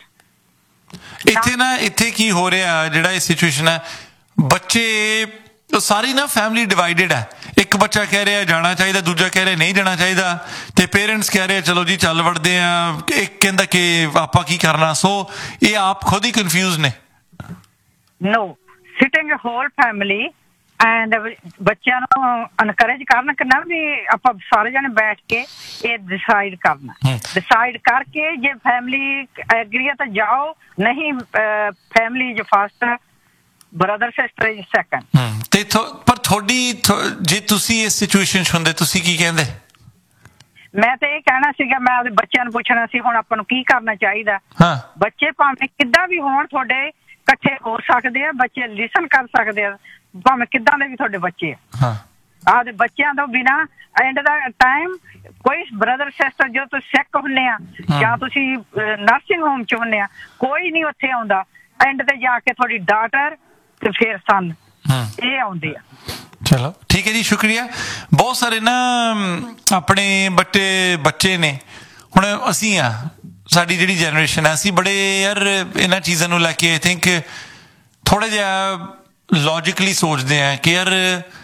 ਇੱਥੇ ਕੀ ਹੋ ਰਿਹਾ, ਜਿਹੜਾ ਇਹ ਸਿਚੁਏਸ਼ਨ ਹੈ, ਬੱਚੇ ਸਾਰੀ ਨਾ ਫੈਮਿਲੀ ਡਿਵਾਈਡਡ ਹੈ। ਇੱਕ ਬੱਚਾ ਕਹਿ ਰਿਹਾ ਜਾਣਾ ਚਾਹੀਦਾ, ਦੂਜਾ ਕਹਿ ਰਿਹਾ ਨਹੀਂ ਜਾਣਾ ਚਾਹੀਦਾ, ਤੇ ਪੇਰੈਂਟਸ ਕਹਿ ਰਹੇ ਚਲੋ ਜੀ ਚੱਲ ਵੜਦੇ ਆ, ਇੱਕ ਕਹਿੰਦਾ ਕਿ ਆਪਾਂ ਕੀ ਕਰਨਾ। ਸੋ ਇਹ ਆਪ ਖੁਦ ਹੀ ਕਨਫਿਊਜ਼ ਨੇ। ਨੋ ਸਿਟਿੰਗ ਹੋਲ ਫੈਮਿਲੀ ਐਂਡ ਬੱਚਿਆਂ ਨੂੰ ਐਨਕਰੇਜ ਕਰਨ ਕਰਨਾ ਵੀ ਆਪਾਂ ਸਾਰੇ ਜਣੇ ਬੈਠ ਕੇ ਇਹ ਡਿਸਾਈਡ ਕਰਨਾ। ਡਿਸਾਈਡ ਕਰਕੇ ਜੇ ਫੈਮਿਲੀ ਐਗਰੀ ਹੈ ਤਾਂ ਜਾਓ, ਨਹੀਂ family is first, brother sister is second. ਤੇ ਪਰ ਤੁਹਾਡੀ ਜੇ ਤੁਸੀਂ ਇਸ ਸਿਚੁਏਸ਼ਨ 'ਚ ਹੁੰਦੇ ਤੁਸੀਂ ਕੀ ਕਹਿੰਦੇ? ਮੈਂ ਤਾਂ ਇਹ ਕਹਿਣਾ ਸੀਗਾ, ਮੈਂ ਆਪਦੇ ਬੱਚਿਆਂ ਨੂੰ ਪੁੱਛਣਾ ਸੀ ਹੁਣ ਆਪਾਂ ਨੂੰ ਕੀ ਕਰਨਾ ਚਾਹੀਦਾ। ਬੱਚੇ ਭਾਵੇਂ ਕਿੱਦਾਂ ਵੀ ਹੋਣ ਤੁਹਾਡੇ ਇਕੱਠੇ ਹੋ ਸਕਦੇ ਆ, ਬੱਚੇ ਲਿਸਨ ਕਰ ਸਕਦੇ ਆ, ਭਾਵੇਂ ਕਿੱਦਾਂ ਦੇ ਵੀ ਤੁਹਾਡੇ ਬੱਚੇ ਆ। ਆਪਦੇ ਬੱਚਿਆਂ ਤੋਂ ਬਿਨਾਂ ਐਂਡ ਦਾ ਟਾਈਮ ਕੋਈ ਬ੍ਰਦਰ ਸਿਸਟਰ, ਜੋ ਤੁਸੀਂ ਸਿੱਖ ਹੁੰਦੇ ਆ ਜਾਂ ਤੁਸੀਂ ਨਰਸਿੰਗ ਹੋਮ 'ਚ ਹੁੰਦੇ ਆ, ਕੋਈ ਨਹੀਂ ਉੱਥੇ ਆਉਂਦਾ। ਐਂਡ ਤੇ ਜਾ ਕੇ ਤੁਹਾਡੀ ਡਾਟਰ ਤੇ ਫਿਰ ਸਨ ਇਹ ਆਉਂਦੇ ਆ। ਚਲੋ ਠੀਕ ਹੈ ਜੀ, ਸ਼ੁਕਰੀਆ। ਬਹੁਤ ਸਾਰੇ ਨਾ ਆਪਣੇ ਬੱਚੇ ਨੇ, ਹੁਣ ਅਸੀਂ ਆ, ਸਾਡੀ ਜਿਹੜੀ ਜਨਰੇਸ਼ਨ ਹੈ, ਅਸੀਂ ਬੜੇ ਯਾਰ ਇਹਨਾਂ ਚੀਜ਼ਾਂ ਨੂੰ ਲੈ ਕੇ ਆਈ ਥਿੰਕ ਥੋੜਾ ਜਿਹਾ ਲੌਜਿਕਲੀ ਸੋਚਦੇ ਆ ਕਿ ਯਾਰ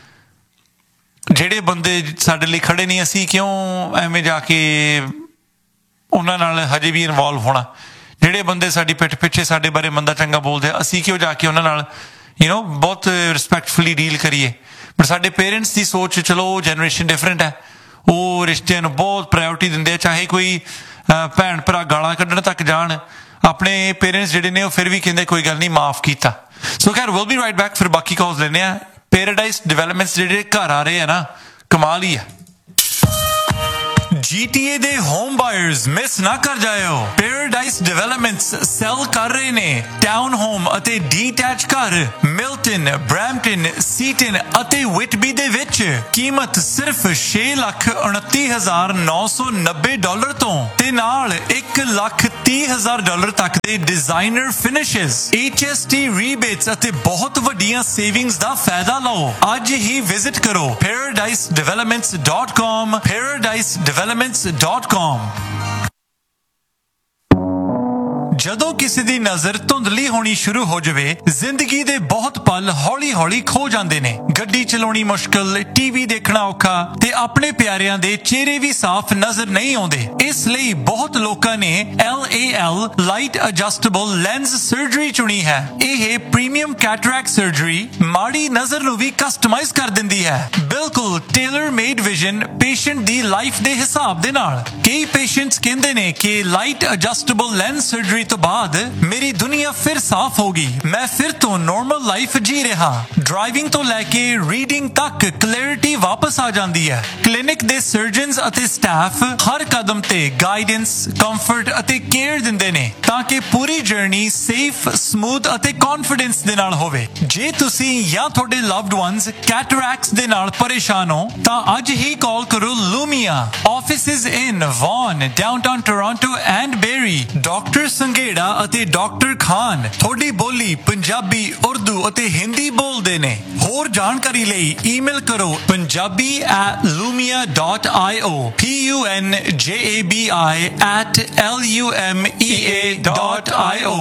ਜਿਹੜੇ ਬੰਦੇ ਸਾਡੇ ਲਈ ਖੜੇ ਨਹੀਂ, ਅਸੀਂ ਕਿਉਂ ਐਵੇਂ ਜਾ ਕੇ ਉਹਨਾਂ ਨਾਲ ਹਜੇ ਵੀ ਇਨਵੋਲਵ ਹੋਣਾ। ਜਿਹੜੇ ਬੰਦੇ ਸਾਡੀ ਪਿੱਠ ਪਿੱਛੇ ਸਾਡੇ ਬਾਰੇ ਮੰਦਾ ਚੰਗਾ ਬੋਲਦੇ ਆ, ਅਸੀਂ ਕਿਉਂ ਜਾ ਕੇ ਉਹਨਾਂ ਨਾਲ ਬਹੁਤ ਰਿਸਪੈਕਟਫੁਲੀ ਡੀਲ ਕਰੀਏ। ਪਰ ਸਾਡੇ ਪੇਰੈਂਟਸ ਦੀ ਸੋਚ, ਚਲੋ ਉਹ ਜਨਰੇਸ਼ਨ ਡਿਫਰੈਂਟ ਹੈ, ਉਹ ਰਿਸ਼ਤਿਆਂ ਨੂੰ ਬਹੁਤ ਪ੍ਰਾਇਓਰਿਟੀ ਦਿੰਦੇ ਆ, ਚਾਹੇ ਕੋਈ ਭੈਣ ਭਰਾ ਗਾਲਾਂ ਕੱਢਣ ਤੱਕ ਜਾਣ, ਆਪਣੇ ਪੇਰੈਂਟਸ ਜਿਹੜੇ ਨੇ ਉਹ ਫਿਰ ਵੀ ਕਹਿੰਦੇ ਕੋਈ ਗੱਲ ਨਹੀਂ, ਮਾਫ ਕੀਤਾ। ਸੋ ਖੈਰ ਵਿਲ ਬੀ ਰਾਈਟ ਬੈਕ, ਫਿਰ ਬਾਕੀ ਕਾਲਸ ਲੈਂਦੇ ਆ। ਪੈਰਾਡਾਈਜ਼ ਡਿਵੈਲਪਮੈਂਟਸ ਜਿਹੜੇ ਘਰ ਆ ਰਹੇ ਆ ਨਾ, ਕਮਾਲ ਹੀ ਆ। GTA ਦੇ ਹੋਮ ਬਾਇਰਸ ਮਿਸ ਨਾ ਕਰ ਜਾਇਓ। ਪੈਰਾਡਾਈਸ ਡਿਵੈਲਪਮੈਂਟਸ ਸੈਲ ਕਰ ਰਹੇ ਨੇ ਟਾਊਨ ਹੋਮ ਅਤੇ ਡੀਟੈਚ ਘਰ ਮਿਲਟਨ, ਬ੍ਰੈਂਪਟਨ, ਸੀਟਨ ਅਤੇ ਵਿਟਬੀ ਦੇ ਵਿੱਚ। ਕੀਮਤ ਸਿਰਫ $6,29,990 ਤੋਂ ਤੇ ਨਾਲ $1,30,000 ਤੱਕ ਦੇ ਡਿਜ਼ਾਈਨਰ ਫਿਨਿਸ਼ਸ, HST ਰੀਬੇਟਸ ਅਤੇ ਬਹੁਤ ਵੱਡੀਆਂ ਸੇਵਿੰਗਸ ਦਾ ਫਾਇਦਾ ਲਓ। ਅੱਜ ਹੀ ਵਿਜ਼ਿਟ ਕਰੋ paradisedevelopments.com paradisedevelopments.com। ਜਦੋਂ ਕਿਸੇ ਦੀ ਨਜ਼ਰ ਧੁੰਦਲੀ ਹੋਣੀ ਸ਼ੁਰੂ ਹੋ ਜਾਵੇ, ਜ਼ਿੰਦਗੀ ਦੇ ਬਹੁਤ ਪਲ ਹੌਲੀ-ਹੌਲੀ ਖੋ ਜਾਂਦੇ ਨੇ। ਗੱਡੀ ਚਲਾਉਣੀ ਮੁਸ਼ਕਲ, ਟੀਵੀ ਦੇਖਣਾ ਔਖਾ ਤੇ ਆਪਣੇ ਪਿਆਰਿਆਂ ਦੇ ਚਿਹਰੇ ਵੀ ਸਾਫ਼ ਨਜ਼ਰ ਨਹੀਂ ਆਉਂਦੇ। ਇਸ ਲਈ ਬਹੁਤ ਲੋਕਾਂ ਨੇ LAL light adjustable lens surgery ਚੁਣੀ ਹੈ। ਇਹ ਪ੍ਰੀਮੀਅਮ ਕੈਟਰੈਕਟ ਸਰਜਰੀ ਮਾੜੀ ਨਜ਼ਰ ਨੂੰ ਵੀ ਕਸਟਮਾਈਜ਼ ਕਰ ਦਿੰਦੀ ਹੈ, ਬਿਲਕੁਲ ਟੇਲਰ ਮੇਡ ਵਿਜ਼ਨ ਪੇਸ਼ੈਂਟ ਦੀ ਲਾਈਫ ਦੇ ਹਿਸਾਬ ਦੇ ਨਾਲ। ਕਈ ਪੇਸ਼ੈਂਟਸ ਕਹਿੰਦੇ ਨੇ ਕਿ ਲਾਈਟ ਐਡਜਸਟੇਬਲ ਲੈਂਸ ਸਰਜਰੀ ਤੋਂ ਬਾਅਦ ਮੇਰੀ ਦੁਨੀਆ ਫਿਰ ਸਾਫ਼ ਹੋ ਗਈ, ਮੈਂ ਫਿਰ ਤੋਂ ਨਾਰਮਲ ਲਾਈਫ ਜੀ ਰਿਹਾ। ਡਰਾਈਵਿੰਗ ਤੋਂ ਲੈ ਕੇ ਰੀਡਿੰਗ ਤੱਕ ਕਲੈਰਿਟੀ ਵਾਪਸ ਆ ਜਾਂਦੀ ਹੈ। ਕਲੀਨਿਕ ਦੇ ਸਰਜਨਸ ਅਤੇ ਸਟਾਫ ਹਰ ਕਦਮ ਤੇ ਗਾਈਡੈਂਸ, ਕੰਫਰਟ ਅਤੇ ਕੇਅਰ ਦਿੰਦੇ ਨੇ ਤਾਂ ਕਿ ਪੂਰੀ ਜਰਨੀ ਸੇਫ, ਸਮੂਥ ਅਤੇ ਕੌਨਫੀਡੈਂਸ ਦੇ ਨਾਲ ਹੋਵੇ। ਜੇ ਤੁਸੀਂ ਜਾਂ ਤੁਹਾਡੇ ਲਵਡ ਵਨਸ ਕੈਟਰੈਕਟਸ ਦੇ ਨਾਲ ਪਰੇਸ਼ਾਨ ਹੋ ਤਾਂ ਅੱਜ ਹੀ ਕਾਲ ਕਰੋ ਲੂਮੀਆ। Offices in won, downtown Toronto and berry. Doctor Sanghera ਅਤੇ ਡਾਕਟਰ ਖਾਨ ਤੁਹਾਡੀ ਬੋਲੀ ਪੰਜਾਬੀ, ਉਰਦੂ ਅਤੇ ਹਿੰਦੀ ਬੋਲਦੇ ਨੇ। ਹੋਰ ਜਾਣਕਾਰੀ ਲਈ ਈਮੇਲ ਕਰੋ punjabi@lumia.io punjabi@lumea.io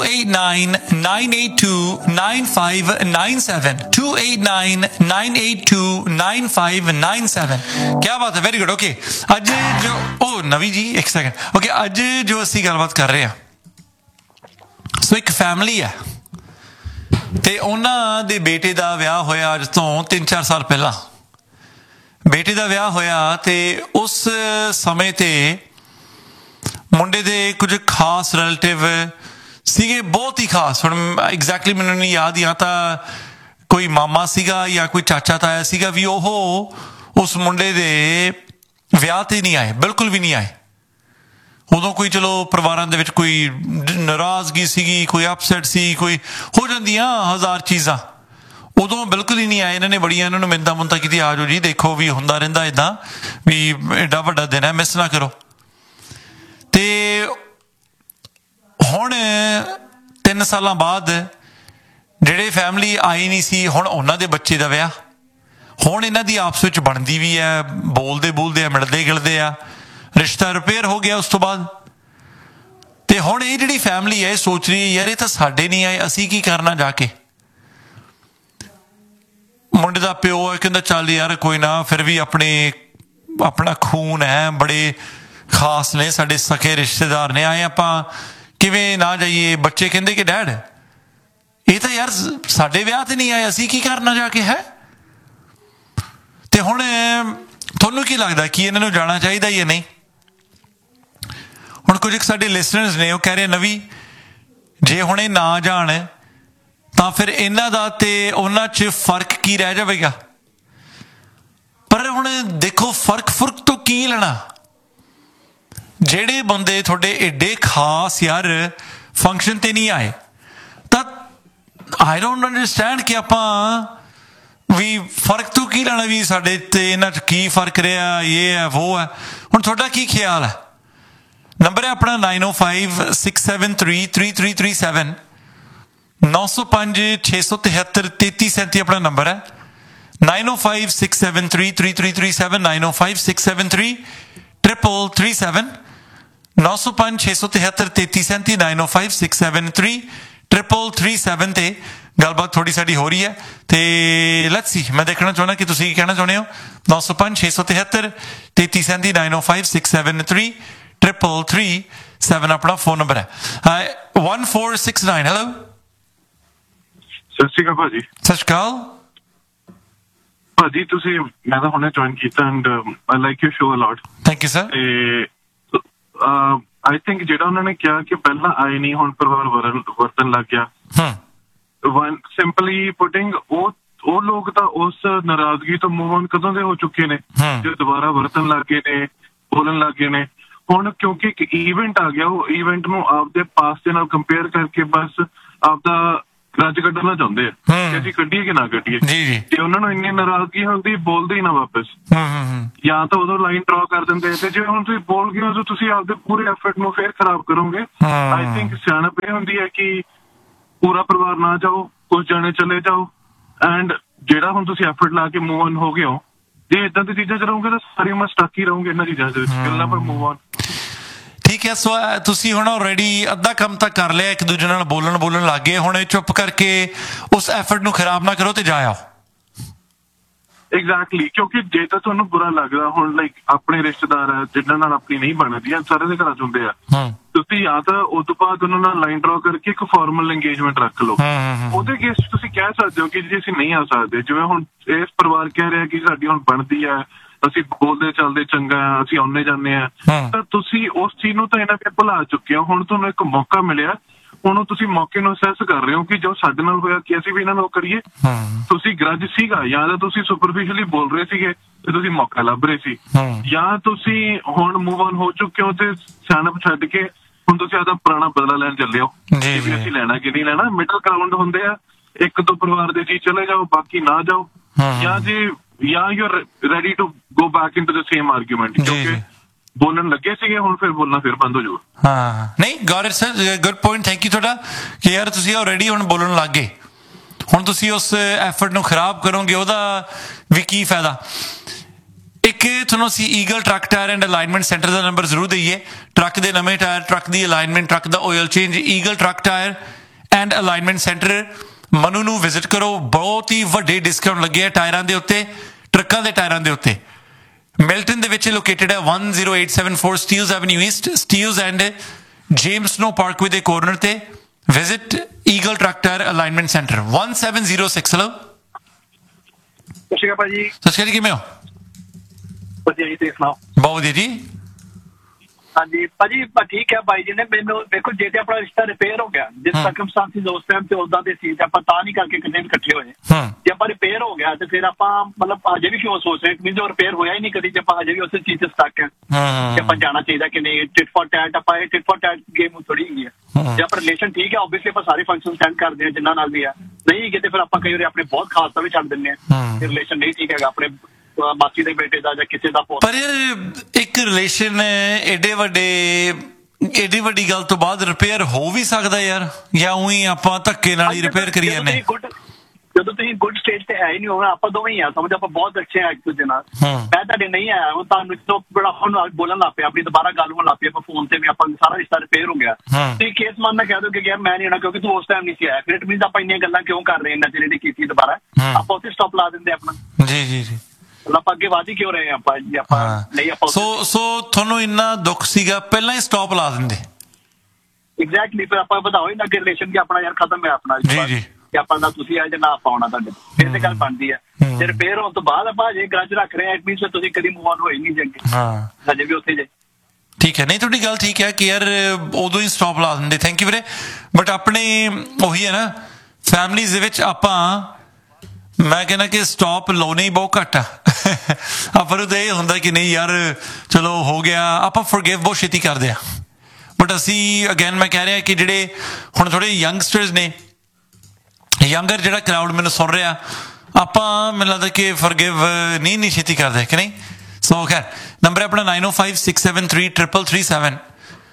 289-982-9597 289-982-9597। क्या बात है, वेरी गुड। ओके, ਅੱਜ ਜੋ ਨਵੀ ਜੀ ਇੱਕ ਸੈਕਿੰਡ। ਓਕੇ, ਅੱਜ ਜੋ ਅਸੀਂ ਗੱਲਬਾਤ ਕਰ ਰਹੇ ਹਾਂ, ਸੋ ਇੱਕ ਫੈਮਿਲੀ ਹੈ ਤੇ ਉਹਨਾਂ ਦੇ ਬੇਟੇ ਦਾ ਵਿਆਹ ਹੋਇਆ ਅੱਜ ਤੋਂ 3-4 ਸਾਲ ਪਹਿਲਾਂ। ਬੇਟੇ ਦਾ ਵਿਆਹ ਹੋਇਆ ਤੇ ਉਸ ਸਮੇਂ ਤੇ ਮੁੰਡੇ ਦੇ ਕੁਝ ਖਾਸ ਰਿਲੇਟਿਵ ਸੀਗੇ, ਬਹੁਤ ਹੀ ਖਾਸ। ਹੁਣ ਐਗਜ਼ੈਕਟਲੀ ਮੈਨੂੰ ਨਹੀਂ ਯਾਦ, ਜਾਂ ਤਾਂ ਕੋਈ ਮਾਮਾ ਸੀਗਾ ਜਾਂ ਕੋਈ ਚਾਚਾ ਤਾਇਆ ਸੀਗਾ ਵੀ ਉਹ ਉਸ ਮੁੰਡੇ ਦੇ ਵਿਆਹ ਤੇ ਨਹੀਂ ਆਏ, ਬਿਲਕੁਲ ਵੀ ਨਹੀਂ ਆਏ। ਉਦੋਂ ਕੋਈ ਚਲੋ ਪਰਿਵਾਰਾਂ ਦੇ ਵਿੱਚ ਕੋਈ ਨਾਰਾਜ਼ਗੀ ਸੀਗੀ, ਕੋਈ ਅਪਸੈਟ ਸੀ, ਕੋਈ ਹੋ ਜਾਂਦੀਆਂ ਹਜ਼ਾਰ ਚੀਜ਼ਾਂ। ਉਦੋਂ ਬਿਲਕੁਲ ਹੀ ਨਹੀਂ ਆਏ। ਇਹਨਾਂ ਨੇ ਬੜੀਆਂ ਇਹਨਾਂ ਨੂੰ ਮਿੰਨਤਾਂ ਮੁੰਨਤਾਂ ਕੀਤੀ, ਆ ਜਾਓ ਜੀ, ਦੇਖੋ ਵੀ ਹੁੰਦਾ ਰਹਿੰਦਾ ਇੱਦਾਂ ਵੀ ਐਡਾ ਵੱਡਾ ਦਿਨ ਹੈ, ਮਿਸ ਨਾ ਕਰੋ। ਤੇ ਹੁਣ 3 ਸਾਲਾਂ ਬਾਅਦ ਜਿਹੜੇ ਫੈਮਿਲੀ ਆਈ ਨਹੀਂ ਸੀ, ਹੁਣ ਉਹਨਾਂ ਦੇ ਬੱਚੇ ਦਾ ਵਿਆਹ। ਹੁਣ ਇਹਨਾਂ ਦੀ ਆਪਸ ਵਿੱਚ ਬਣਦੀ ਵੀ ਹੈ, ਬੋਲਦੇ ਬੋਲਦੇ ਆ, ਮਿਲਦੇ ਗਿਲਦੇ ਆ, ਰਿਸ਼ਤਾ ਰਿਪੇਅਰ ਹੋ ਗਿਆ ਉਸ ਤੋਂ ਬਾਅਦ। ਤੇ ਹੁਣ ਇਹ ਜਿਹੜੀ ਫੈਮਿਲੀ ਹੈ ਸੋਚ ਰਹੀ ਹੈ, ਯਾਰ ਇਹ ਤਾਂ ਸਾਡੇ ਨਹੀਂ ਆਏ, ਅਸੀਂ ਕੀ ਕਰਨਾ ਜਾ ਕੇ। ਮੁੰਡੇ ਦਾ ਪਿਓ ਹੈ, ਕਹਿੰਦਾ ਚੱਲ ਯਾਰ ਕੋਈ ਨਾ, ਫਿਰ ਵੀ ਆਪਣਾ ਖੂਨ ਹੈ, ਬੜੇ ਖਾਸ ਨੇ, ਸਾਡੇ ਸਕੇ ਰਿਸ਼ਤੇਦਾਰ ਨੇ, ਆਏ ਆਪਾਂ ਕਿਵੇਂ ਨਾ ਜਾਈਏ। ਬੱਚੇ ਕਹਿੰਦੇ ਕਿ ਡੈਡ ਇਹ ਤਾਂ ਯਾਰ ਸਾਡੇ ਵਿਆਹ ਤੇ ਨਹੀਂ ਆਏ, ਅਸੀਂ ਕੀ ਕਰਨਾ ਜਾ ਕੇ ਹੈ। ਤੇ ਹੁਣ ਤੁਹਾਨੂੰ ਕੀ ਲੱਗਦਾ ਕਿ ਇਹਨਾਂ ਨੂੰ ਜਾਣਾ ਚਾਹੀਦਾ ਜਾਂ ਨਹੀਂ? ਹੁਣ ਕੁਝ ਸਾਡੇ ਲਿਸਨਰਸ ਨੇ, ਉਹ ਕਹਿ ਰਹੇ ਨਵੀ ਜੇ ਹੁਣ ਇਹ ਨਾ ਜਾਣ ਤਾਂ ਫਿਰ ਇਹਨਾਂ ਦਾ ਤੇ ਉਹਨਾਂ 'ਚ ਫਰਕ ਕੀ ਰਹਿ ਜਾਵੇਗਾ। ਪਰ ਹੁਣ ਦੇਖੋ, ਫਰਕ ਤੋਂ ਕੀ ਲੈਣਾ। ਜਿਹੜੇ ਬੰਦੇ ਤੁਹਾਡੇ ਏਡੇ ਖਾਸ ਯਾਰ ਫੰਕਸ਼ਨ ਤੇ ਨਹੀਂ ਆਏ, ਤਾਂ ਆਈ ਡੋਂਟ ਅੰਡਰਸਟੈਂਡ ਕਿ ਆਪਾਂ ਵੀ ਫਰਕ ਤੋਂ ਕੀ ਲੈਣਾ, ਵੀ ਸਾਡੇ ਤੇ ਇਹਨਾਂ 'ਚ ਕੀ ਫਰਕ ਰਿਹਾ, ਇਹ ਹੈ ਵੋ ਹੈ। ਹੁਣ ਤੁਹਾਡਾ ਕੀ ਖਿਆਲ ਹੈ? ਨੰਬਰ ਹੈ ਆਪਣਾ 9056733337 905-673-3337 ਆਪਣਾ ਨੰਬਰ ਹੈ। 9056733337 9056733337 905-673-3337 905-673-3337 ਤੇ ਗੱਲਬਾਤ ਥੋੜੀ ਸਾਡੀ ਹੋ ਰਹੀ ਹੈ। ਤੇ ਲੈਟਸ ਸੀ, ਮੈਂ ਦੇਖਣਾ ਚਾਹੁੰਦਾ ਕਿ ਤੁਸੀਂ ਕੀ ਕਹਿਣਾ ਚਾਹੁੰਦੇ ਹੋ। 905-673-3337 905-673-3337 ਆਪਣਾ ਫੋਨ ਨੰਬਰ ਹੈ। 1469 ਹੈਲੋ। ਸਤਿ ਸ਼੍ਰੀ ਅਕਾਲ ਭਾਜੀ। ਸਤਿ ਸ਼੍ਰੀ ਅਕਾਲ ਭਾਜੀ। ਤੁਸੀਂ, ਮੈਂ ਤਾਂ ਹੁਣੇ ਜੁਆਇਨ ਕੀਤਾ and I like your show a lot. Thank you sir. I think ਜਿਹੜਾ ਉਹਨਾਂ ਨੇ ਕਿਹਾ ਕਿ ਪਹਿਲਾਂ ਆਏ ਨਹੀਂ, ਹੁਣ ਪਰਿਵਾਰ ਵਰਤਨ ਲੱਗ ਗਿਆ, ਸਿੰਪਲੀ ਪੁਟਿੰਗ ਉਹ ਲੋਕ ਤਾਂ ਉਸ ਨਾਰਾਜ਼ਗੀ ਤੋਂ ਮੂਵ ਔਨ ਕਦੋਂ ਦੇ ਹੋ ਚੁੱਕੇ ਨੇ, ਜੋ ਦੁਬਾਰਾ ਵਰਤਨ ਲੱਗ ਗਏ ਨੇ। ਬੋਲਣ ਲੱਗ ਗਏ ਨੇ ਹੁਣ, ਕਿਉਂਕਿ ਇੱਕ ਈਵੈਂਟ ਆ ਗਿਆ, ਉਹ ਈਵੈਂਟ ਨੂੰ ਆਪਦੇ ਪਾਸ ਦੇ ਨਾਲ ਕੰਪੇਅਰ ਕਰਕੇ ਬਸ ਆਪਦਾ ਰੱਜ ਕੱਢਣਾ ਚਾਹੁੰਦੇ ਆ ਕਿ ਅਸੀਂ ਕੱਢੀਏ ਕਿ ਨਾ ਕੱਢੀਏ। ਤੇ ਉਹਨਾਂ ਨੂੰ ਇੰਨੀ ਨਾਰਾਜ਼ਗੀ ਹੁੰਦੀ, ਬੋਲਦੇ ਹੀ ਨਾ ਵਾਪਸ, ਜਾਂ ਤਾਂ ਉਦੋਂ ਲਾਈਨ ਡਰਾ ਕਰ ਦਿੰਦੇ। ਤੇ ਜੇ ਹੁਣ ਤੁਸੀਂ ਬੋਲ ਗਏ ਹੋ, ਤੁਸੀਂ ਆਪਦੇ ਪੂਰੇ ਐਫਰਟ ਨੂੰ ਫੇਰ ਖਰਾਬ ਕਰੋਗੇ। ਆਈ ਥਿੰਕ ਸਿਆਣਪ ਇਹ ਹੁੰਦੀ ਹੈ ਕਿ ਪੂਰਾ ਪਰਿਵਾਰ ਨਾ ਜਾਓ, ਕੁਝ ਜਾਣੇ ਚਲੇ ਜਾਓ, ਐਂਡ ਜਿਹੜਾ ਹੁਣ ਤੁਸੀਂ ਐਫਰਟ ਲਾ ਕੇ ਮੂਵ ਆਨ ਹੋ ਗਏ ਹੋ, ਜੇ ਇਦਾਂ ਦੀ ਚੀਜ਼ਾਂ ਚ ਰਹੋਗੇ ਤਾਂ ਸਾਰੀ ਉਮਰ ਸਟਕ ਹੀ ਰਹੋਗੇ ਇਹਨਾਂ ਚੀਜ਼ਾਂ ਦੇ ਵਿੱਚ, ਗੱਲਾਂ ਪਰ ਮੂਵ ਆਨ। ਠੀਕ ਹੈ, ਸੋ ਤੁਸੀਂ ਹੁਣ ਆਲਰੇਡੀ ਅੱਧਾ ਕੰਮ ਤਾਂ ਕਰ ਲਿਆ, ਇੱਕ ਦੂਜੇ ਨਾਲ ਬੋਲਣ ਲੱਗ ਗਏ, ਹੁਣ ਚੁੱਪ ਕਰਕੇ ਉਸ ਐਫਰਟ ਨੂੰ ਖਰਾਬ ਨਾ ਕਰੋ ਤੇ ਜਾ ਆਓ। ਐਗਜ਼ੈਕਟਲੀ, ਕਿਉਂਕਿ ਜੇ ਤਾਂ ਤੁਹਾਨੂੰ ਬੁਰਾ ਲੱਗਦਾ, ਹੁਣ ਲਾਈਕ ਆਪਣੇ ਰਿਸ਼ਤੇਦਾਰ ਆ ਜਿਨ੍ਹਾਂ ਨਾਲ ਆਪਣੀ ਨਹੀਂ ਬਣਦੀ, ਸਾਰੇ ਦੇ ਘਰਾਂ ਚ ਹੁੰਦੇ ਆ, ਤੁਸੀਂ ਜਾਂ ਤਾਂ ਉਸ ਤੋਂ ਬਾਅਦ ਉਹਨਾਂ ਨਾਲ ਲਾਈਨ ਡਰਾ ਕਰਕੇ ਇੱਕ ਫਾਰਮਲ ਇੰਗੇਜਮੈਂਟ ਰੱਖ ਲਓ। ਉਹਦੇ ਕੇਸ ਤੁਸੀਂ ਕਹਿ ਸਕਦੇ ਹੋ ਕਿ ਜੇ ਅਸੀਂ ਨਹੀਂ ਆ ਸਕਦੇ, ਜਿਵੇਂ ਹੁਣ ਇਸ ਪਰਿਵਾਰ ਕਹਿ ਰਿਹਾ ਕਿ ਸਾਡੀ ਹੁਣ ਬਣਦੀ ਆ, ਅਸੀਂ ਬੋਲਦੇ ਚੱਲਦੇ ਚੰਗਾ ਆ, ਅਸੀਂ ਆਉਣੇ ਜਾਂਦੇ ਆ, ਤਾਂ ਤੁਸੀਂ ਉਸ ਚੀਜ਼ ਨੂੰ ਤਾਂ ਇਹਨਾਂ ਤੇ ਭੁਲਾ ਚੁੱਕੇ ਹੋ। ਹੁਣ ਤੁਹਾਨੂੰ ਇੱਕ ਮੌਕਾ ਮਿਲਿਆ, ਹੁਣ ਤੁਸੀਂ ਮੌਕੇ ਨੂੰ ਅਸੈਸ ਕਰ ਰਹੇ ਹੋ ਕਿ ਜੋ ਸਾਡੇ ਨਾਲ ਹੋਇਆ ਕਿ ਅਸੀਂ ਵੀ ਇਹਨਾਂ ਨੂੰ ਕਰੀਏ। ਤੁਸੀਂ ਗਰਜ ਸੀਗਾ, ਜਾਂ ਤਾਂ ਤੁਸੀਂ ਸੁਪਰਫਿਸ਼ਲੀ ਬੋਲ ਰਹੇ ਸੀਗੇ ਤੇ ਤੁਸੀਂ ਮੌਕਾ ਲੱਭ ਰਹੇ ਸੀ, ਜਾਂ ਤੁਸੀਂ ਹੁਣ ਮੂਵ ਆਨ ਹੋ ਚੁੱਕੇ ਹੋ ਤੇ ਸਿਆਣਪ ਛੱਡ ਕੇ ਹੁਣ ਤੁਸੀਂ ਆਪਦਾ ਪੁਰਾਣਾ ਬਦਲਾ ਲੈਣ ਚੱਲੇ ਹੋ ਕਿ ਅਸੀਂ ਲੈਣਾ ਕਿ ਨਹੀਂ ਲੈਣਾ। ਮਿਡਲ ਗਰਾਊਂਡ ਹੁੰਦੇ ਆ, ਇੱਕ ਦੋ ਪਰਿਵਾਰ ਦੇ ਜੀ ਚਲੇ ਜਾਓ, ਬਾਕੀ ਨਾ ਜਾਓ, ਜਾਂ you are ready to go back into the same argument, ਕਿਉਂਕਿ ਬੋਲਣ ਲੱਗੇ ਸੀਗੇ, ਹੁਣ ਫਿਰ ਬੋਲਣਾ ਫਿਰ ਬੰਦ ਹੋ ਜਾਊਗਾ। ਨਹੀਂ, ਗੌਟ it sir, good point, thank you ਤੁਹਾਡਾ ਕਿ ਯਾਰ ਤੁਸੀਂ ਆਲਰੇਡੀ ਹੁਣ ਬੋਲਣ ਲੱਗ ਗਏ, ਹੁਣ ਤੁਸੀਂ ਉਸ ਐਫਰਟ ਨੂੰ ਖਰਾਬ ਕਰੋਗੇ, ਉਹਦਾ ਵੀ ਕੀ ਫਾਇਦਾ। ਇੱਕ ਤੁਹਾਨੂੰ ਅਸੀਂ eagle truck tyre and alignment centre the number ਜ਼ਰੂਰ ਦਈਏ। ਟਰੱਕ ਦੇ ਨਵੇਂ tyre, truck the alignment, truck the oil change, eagle truck tyre and alignment centre Manu ਨੂੰ ਵਿਜ਼ਿਟ ਕਰੋ। ਬਹੁਤ ਹੀ ਵੱਡੇ ਡਿਸਕਾਊਂਟ ਲੱਗੇ ਆ ਟਾਇਰਾਂ ਦੇ ਉੱਤੇ, ਟਰੱਕਾਂ ਦੇ ਟਾਇਰਾਂ ਦੇ ਉੱਤੇ। ਮਿਲਟਨ ਦੇ ਵਿੱਚ ਲੋਕੇਟਡ ਹੈ 10874 ਸਟੀਲਜ਼ avenue East, ਸਟੀਲਜ਼ and James no Parkway ਦੇ ਕੋਰਨਰ ਤੇ। Visit eagle truck tyre alignment centre 1706। Hello, ਸਤਿ ਸ਼੍ਰੀ ਅਕਾਲ ਭਾਜੀ। ਸਤਿ ਸ਼੍ਰੀ ਅਕਾਲ, ਕਿਵੇਂ ਹੋ? ਵਧੀਆ ਜੀ, ਤੁਸੀਂ ਸੁਣਾਓ? ਬਹੁਤ ਵਧੀਆ ਜੀ। ਹਾਂਜੀ ਭਾਜੀ, ਠੀਕ ਹੈ ਬਾਈ ਜੀ ਨੇ ਮੈਨੂੰ ਦੇਖੋ, ਜੇ ਤੇ ਆਪਣਾ ਰਿਸ਼ਤਾ ਰਿਪੇਅਰ ਹੋ ਗਿਆ, ਜਿਸ ਸਰਕਮਸਟੈਂਸਿਸ ਉਸ ਟਾਈਮ ਤੇ ਉਦਾਂ ਦੇ ਸੀ, ਤੇ ਆਪਾਂ ਤਾਂ ਨਹੀਂ ਕਰਕੇ ਕਿਤੇ ਵੀ ਇਕੱਠੇ ਹੋਏ। ਜੇ ਆਪਾਂ ਰਿਪੇਅਰ ਹੋ ਗਿਆ ਤੇ ਫਿਰ ਆਪਾਂ ਮਤਲਬ ਅਜੇ ਵੀ ਕਿਉਂ ਸੋਚ ਰਹੇ ਕਿ ਜੋ ਰਿਪੇਅਰ ਹੋਇਆ ਹੀ ਨਹੀਂ ਕਦੀ, ਜੇ ਆਪਾਂ ਅਜੇ ਵੀ ਉਸੇ ਚੀਜ਼ ਤੇ ਸਟਕ ਹੈ ਕਿ ਆਪਾਂ ਜਾਣਾ ਚਾਹੀਦਾ ਕਿ ਨਹੀਂ। ਟਿਟ ਫॉर ਟੈਟ, ਆਪਾਂ ਇਹ ਟਿਟ ਫॉर ਟੈਟ ਗੇਮ ਥੋੜੀ ਹੈਗੀ ਹੈ। ਜੇ ਆਪਾਂ ਰਿਲੇਸ਼ਨ ਠੀਕ ਹੈ, ਆਬਵੀਅਸਲੀ ਆਪਾਂ ਸਾਰੇ ਫੰਕਸ਼ਨ ਅਟੈਂਡ ਕਰਦੇ ਹਾਂ ਜਿੰਨਾ ਨਾਲ ਵੀ ਆ, ਨਹੀਂ ਹੈਗੇ ਤੇ ਫਿਰ ਆਪਾਂ ਕਈ ਵਾਰੀ ਆਪਣੇ ਬਹੁਤ ਖਾਸ ਦਾ ਵੀ ਛੱਡ ਦਿੰਦੇ ਹਾਂ। ਰਿਲੇਸ਼ਨ ਨਹੀਂ ਠੀਕ ਹੈਗਾ ਆਪਣੇ ਮਾਸੀ ਦੇ ਬੇਟੇ ਦਾ ਜਾਂ ਕਿਸੇ ਦਾ। ਪਰ ਯਾਰ ਇੱਕ ਰਿਲੇਸ਼ਨ ਏਡੀ ਵੱਡੀ ਗੱਲ ਤੋਂ ਬਾਅਦ ਰਿਪੇਅਰ ਹੋ ਵੀ ਸਕਦਾ ਯਾਰ, ਜਾਂ ਉਹੀ ਆਪਾਂ ਧੱਕੇ ਨਾਲ ਹੀ ਰਿਪੇਅਰ ਕਰੀ ਜਾਂਦੇ। ਜਦੋਂ ਤੁਸੀਂ ਗੁੱਡ ਸਟੇਜ ਤੇ ਹੈ ਹੀ ਨਹੀਂ ਹੋਣਾ, ਆਪਾਂ ਦੋਵੇਂ ਹੀ ਆ, ਸਮਝ ਆਪਾਂ ਬਹੁਤ ਅੱਛੇ ਆ ਇੱਕ ਦੂਜੇ ਨਾਲ। ਮੈਂ ਤੁਹਾਡੇ ਨਹੀਂ ਆਇਆ, ਉਹ ਤੁਹਾਨੂੰ ਬੜਾ ਹੁਣ ਬੋਲਣ ਲੱਗ ਪਿਆ, ਆਪਣੀ ਦੁਬਾਰਾ ਗੱਲ ਹੋਣ ਲੱਗ ਪਈ, ਆਪਾਂ ਫੋਨ ਤੇ ਵੀ ਆਪਾਂ ਸਾਰਾ ਰਿਸ਼ਤਾ ਰਿਪੇਅਰ ਹੋ ਗਿਆ। ਤੁਸੀਂ ਕੇਸ ਮੰਨਣਾ ਕਹਿ ਦੋ ਕਿ ਯਾਰ ਮੈਂ ਨਹੀਂ ਆਉਣਾ ਕਿਉਂਕਿ ਤੂੰ ਉਸ ਟਾਈਮ ਨਹੀਂ ਸੀ ਆਇਆ, ਫਿਰ ਇਟ ਮੀਨਸ ਆਪਾਂ ਇੰਨੀਆਂ ਗੱਲਾਂ ਕਿਉਂ ਕਰ ਰਹੇ, ਇੰਨਾ ਜਿਹੜੀ ਕੀਤੀ ਦੁਬਾਰਾ, ਆਪਾਂ ਉੱਥੇ ਸਟਾਪ ਲਾ ਦਿੰਦੇ ਆਪਣਾ। ਜੀ ਜੀ ਜੀ, ਆਪਾਂ ਅੱਗੇ ਵਧ ਹੀ ਕਿਉਂ ਰਹੇ ਆਪਾਂ ਜੀ, ਆਪਾਂ ਨਹੀਂ ਆਪਾਂ ਸੋ ਤੁਹਾਨੂੰ ਇੰਨਾ ਦੁੱਖ ਸੀਗਾ, ਪਹਿਲਾਂ ਹੀ ਸਟਾਪ ਲਾ ਦਿੰਦੇ। ਐਗਜ਼ੈਕਟਲੀ, ਫਿਰ ਆਪਾਂ ਵਧਾਓ ਹੀ ਨਾ ਅੱਗੇ ਰਿਲੇਸ਼ਨ, ਕਿ ਆਪਣਾ ਯਾਰ ਖਤਮ ਹੈ ਆਪਣਾ ਜੀ ਜੀ, ਕਿ ਆਪਾਂ ਨਾ ਤੁਸੀਂ ਆਏ ਜਾਂ ਨਾ ਆਪਾਂ ਆਉਣਾ ਤੁਹਾਡੇ, ਫਿਰ ਤੇ ਗੱਲ ਬਣਦੀ ਹੈ। ਤੇ ਰਿਪੇਅਰ ਹੋਣ ਤੋਂ ਬਾਅਦ ਆਪਾਂ ਜੇ ਗਰਜ ਰੱਖ ਰਹੇ ਆ, ਇਟ ਮੀਨਸ ਤੁਸੀਂ ਕਦੀ ਮੂਵ ਆਨ ਹੋਏ ਨਹੀਂ ਜੇ ਅੱਗੇ, ਹਜੇ ਵੀ ਉੱਥੇ ਜੇ। ਠੀਕ ਹੈ, ਨਹੀਂ ਤੁਹਾਡੀ ਗੱਲ ਠੀਕ ਹੈ ਕਿ ਯਾਰ ਉਦੋਂ ਹੀ ਸਟਾਪ ਲਾ ਦਿੰਦੇ। ਥੈਂਕ ਯੂ ਵੀਰੇ। ਬਟ ਆਪਣੇ ਉਹੀ ਹੈ ਨਾ, ਫੈਮਲੀਜ਼ ਦੇ ਵਿੱਚ ਆਪਾਂ, ਮੈਂ ਕਹਿੰਦਾ ਕਿ ਸਟਾਪ ਲਾਉਣੇ ਹੀ ਬਹੁਤ ਘੱਟ ਆ। ਆਪਾਂ ਨੂੰ ਤਾਂ ਇਹ ਹੁੰਦਾ ਕਿ ਨਹੀਂ ਯਾਰ ਚਲੋ ਹੋ ਗਿਆ, ਆਪਾਂ ਫੋਰਗਿਵ ਬਹੁਤ ਛੇਤੀ ਕਰਦੇ ਆ। ਬਟ ਅਸੀਂ ਅਗੇਨ ਮੈਂ ਕਹਿ ਰਿਹਾ ਕਿ ਜਿਹੜੇ ਹੁਣ ਥੋੜੇ ਯੰਗਸਟਰਸ ਨੇ, ਯੰਗਰ ਜਿਹੜਾ ਕਰਾਊਡ ਮੈਨੂੰ ਸੁਣ ਰਿਹਾ, ਆਪਾਂ ਮੈਨੂੰ ਲੱਗਦਾ ਕਿ ਫੋਰਗਿਵ ਨਹੀਂ ਛੇਤੀ ਕਰਦੇ ਕਿ ਨਹੀਂ। ਸੋ ਖੈਰ, ਨੰਬਰ ਆਪਣਾ 9056733337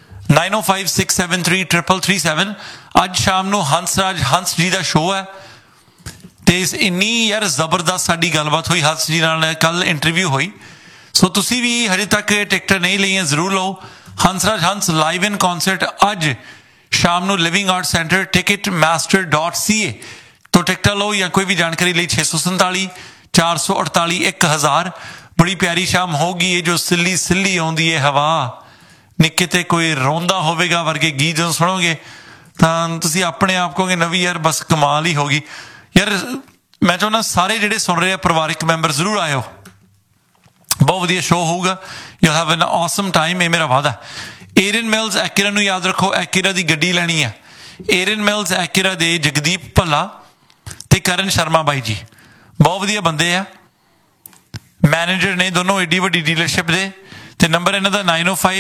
9056733337। ਅੱਜ ਸ਼ਾਮ ਨੂੰ ਹੰਸ ਜੀ ਦਾ ਸ਼ੋਅ ਹੈ, ਤੇ ਇੰਨੀ ਯਾਰ ਜ਼ਬਰਦਸਤ ਸਾਡੀ ਗੱਲਬਾਤ ਹੋਈ ਹੰਸ ਜੀ ਨਾਲ, ਕੱਲ ਇੰਟਰਵਿਊ ਹੋਈ। ਸੋ ਤੁਸੀਂ ਵੀ ਹਜੇ ਤੱਕ ਟਿਕਟਾਂ ਨਹੀਂ ਲਈਆਂ, ਜ਼ਰੂਰ ਲਓ। ਹੰਸ ਲਾਈਵ ਇਨ ਕੌਨਸਰਟ ਅੱਜ ਸ਼ਾਮ ਨੂੰ ਲਿਵਿੰਗ ਆਰਟ ਸੈਂਟਰ, ticketmaster.ca ਤੋਂ ਟਿਕਟਾਂ ਲਓ, ਜਾਂ ਕੋਈ ਵੀ ਜਾਣਕਾਰੀ ਲਈ 647 448 1000। ਬੜੀ ਪਿਆਰੀ ਸ਼ਾਮ ਹੋਗੀ। ਇਹ ਜੋ ਸਿੱਲੀ ਆਉਂਦੀ ਹੈ ਹਵਾ, ਨਿੱਕੇ ਤੇ ਕੋਈ ਰੋਂਦਾ ਹੋਵੇਗਾ ਵਰਗੇ ਗੀਤ ਜਦੋਂ ਸੁਣੋਗੇ ਤਾਂ ਤੁਸੀਂ ਆਪਣੇ ਆਪ ਕਹੋਗੇ ਨਵੀਂ ਯਾਰ ਬਸ ਕਮਾਲ ਹੀ ਹੋ ਗਈ ਯਾਰ। ਮੈਂ ਚਾਹੁੰਦਾ ਸਾਰੇ ਜਿਹੜੇ ਸੁਣ ਰਹੇ ਆ ਪਰਿਵਾਰਿਕ ਮੈਂਬਰ ਜ਼ਰੂਰ ਆਇਓ, ਬਹੁਤ ਵਧੀਆ ਸ਼ੋਅ ਹੋਊਗਾ। You have an awesome time, ਇਹ ਮੇਰਾ ਵਾਅਦਾ। ਏਰਨ ਮਿਲਸ ਐਕੀਰਾ ਨੂੰ ਯਾਦ ਰੱਖੋ, ਐਕੀਰਾ ਦੀ ਗੱਡੀ ਲੈਣੀ ਆ। ਏਰਨ ਮਿਲਸ ਐਕੀਰਾ ਦੇ ਜਗਦੀਪ ਭੱਲਾ ਤੇ ਕਰਨ ਸ਼ਰਮਾ ਬਾਈ ਜੀ ਬਹੁਤ ਵਧੀਆ ਬੰਦੇ ਆ, ਮੈਨੇਜਰ ਨੇ ਦੋਨੋਂ ਏਡੀ ਵੱਡੀ ਡੀਲਰਸ਼ਿਪ ਦੇ, ਤੇ ਨੰਬਰ ਇਹਨਾਂ ਦਾ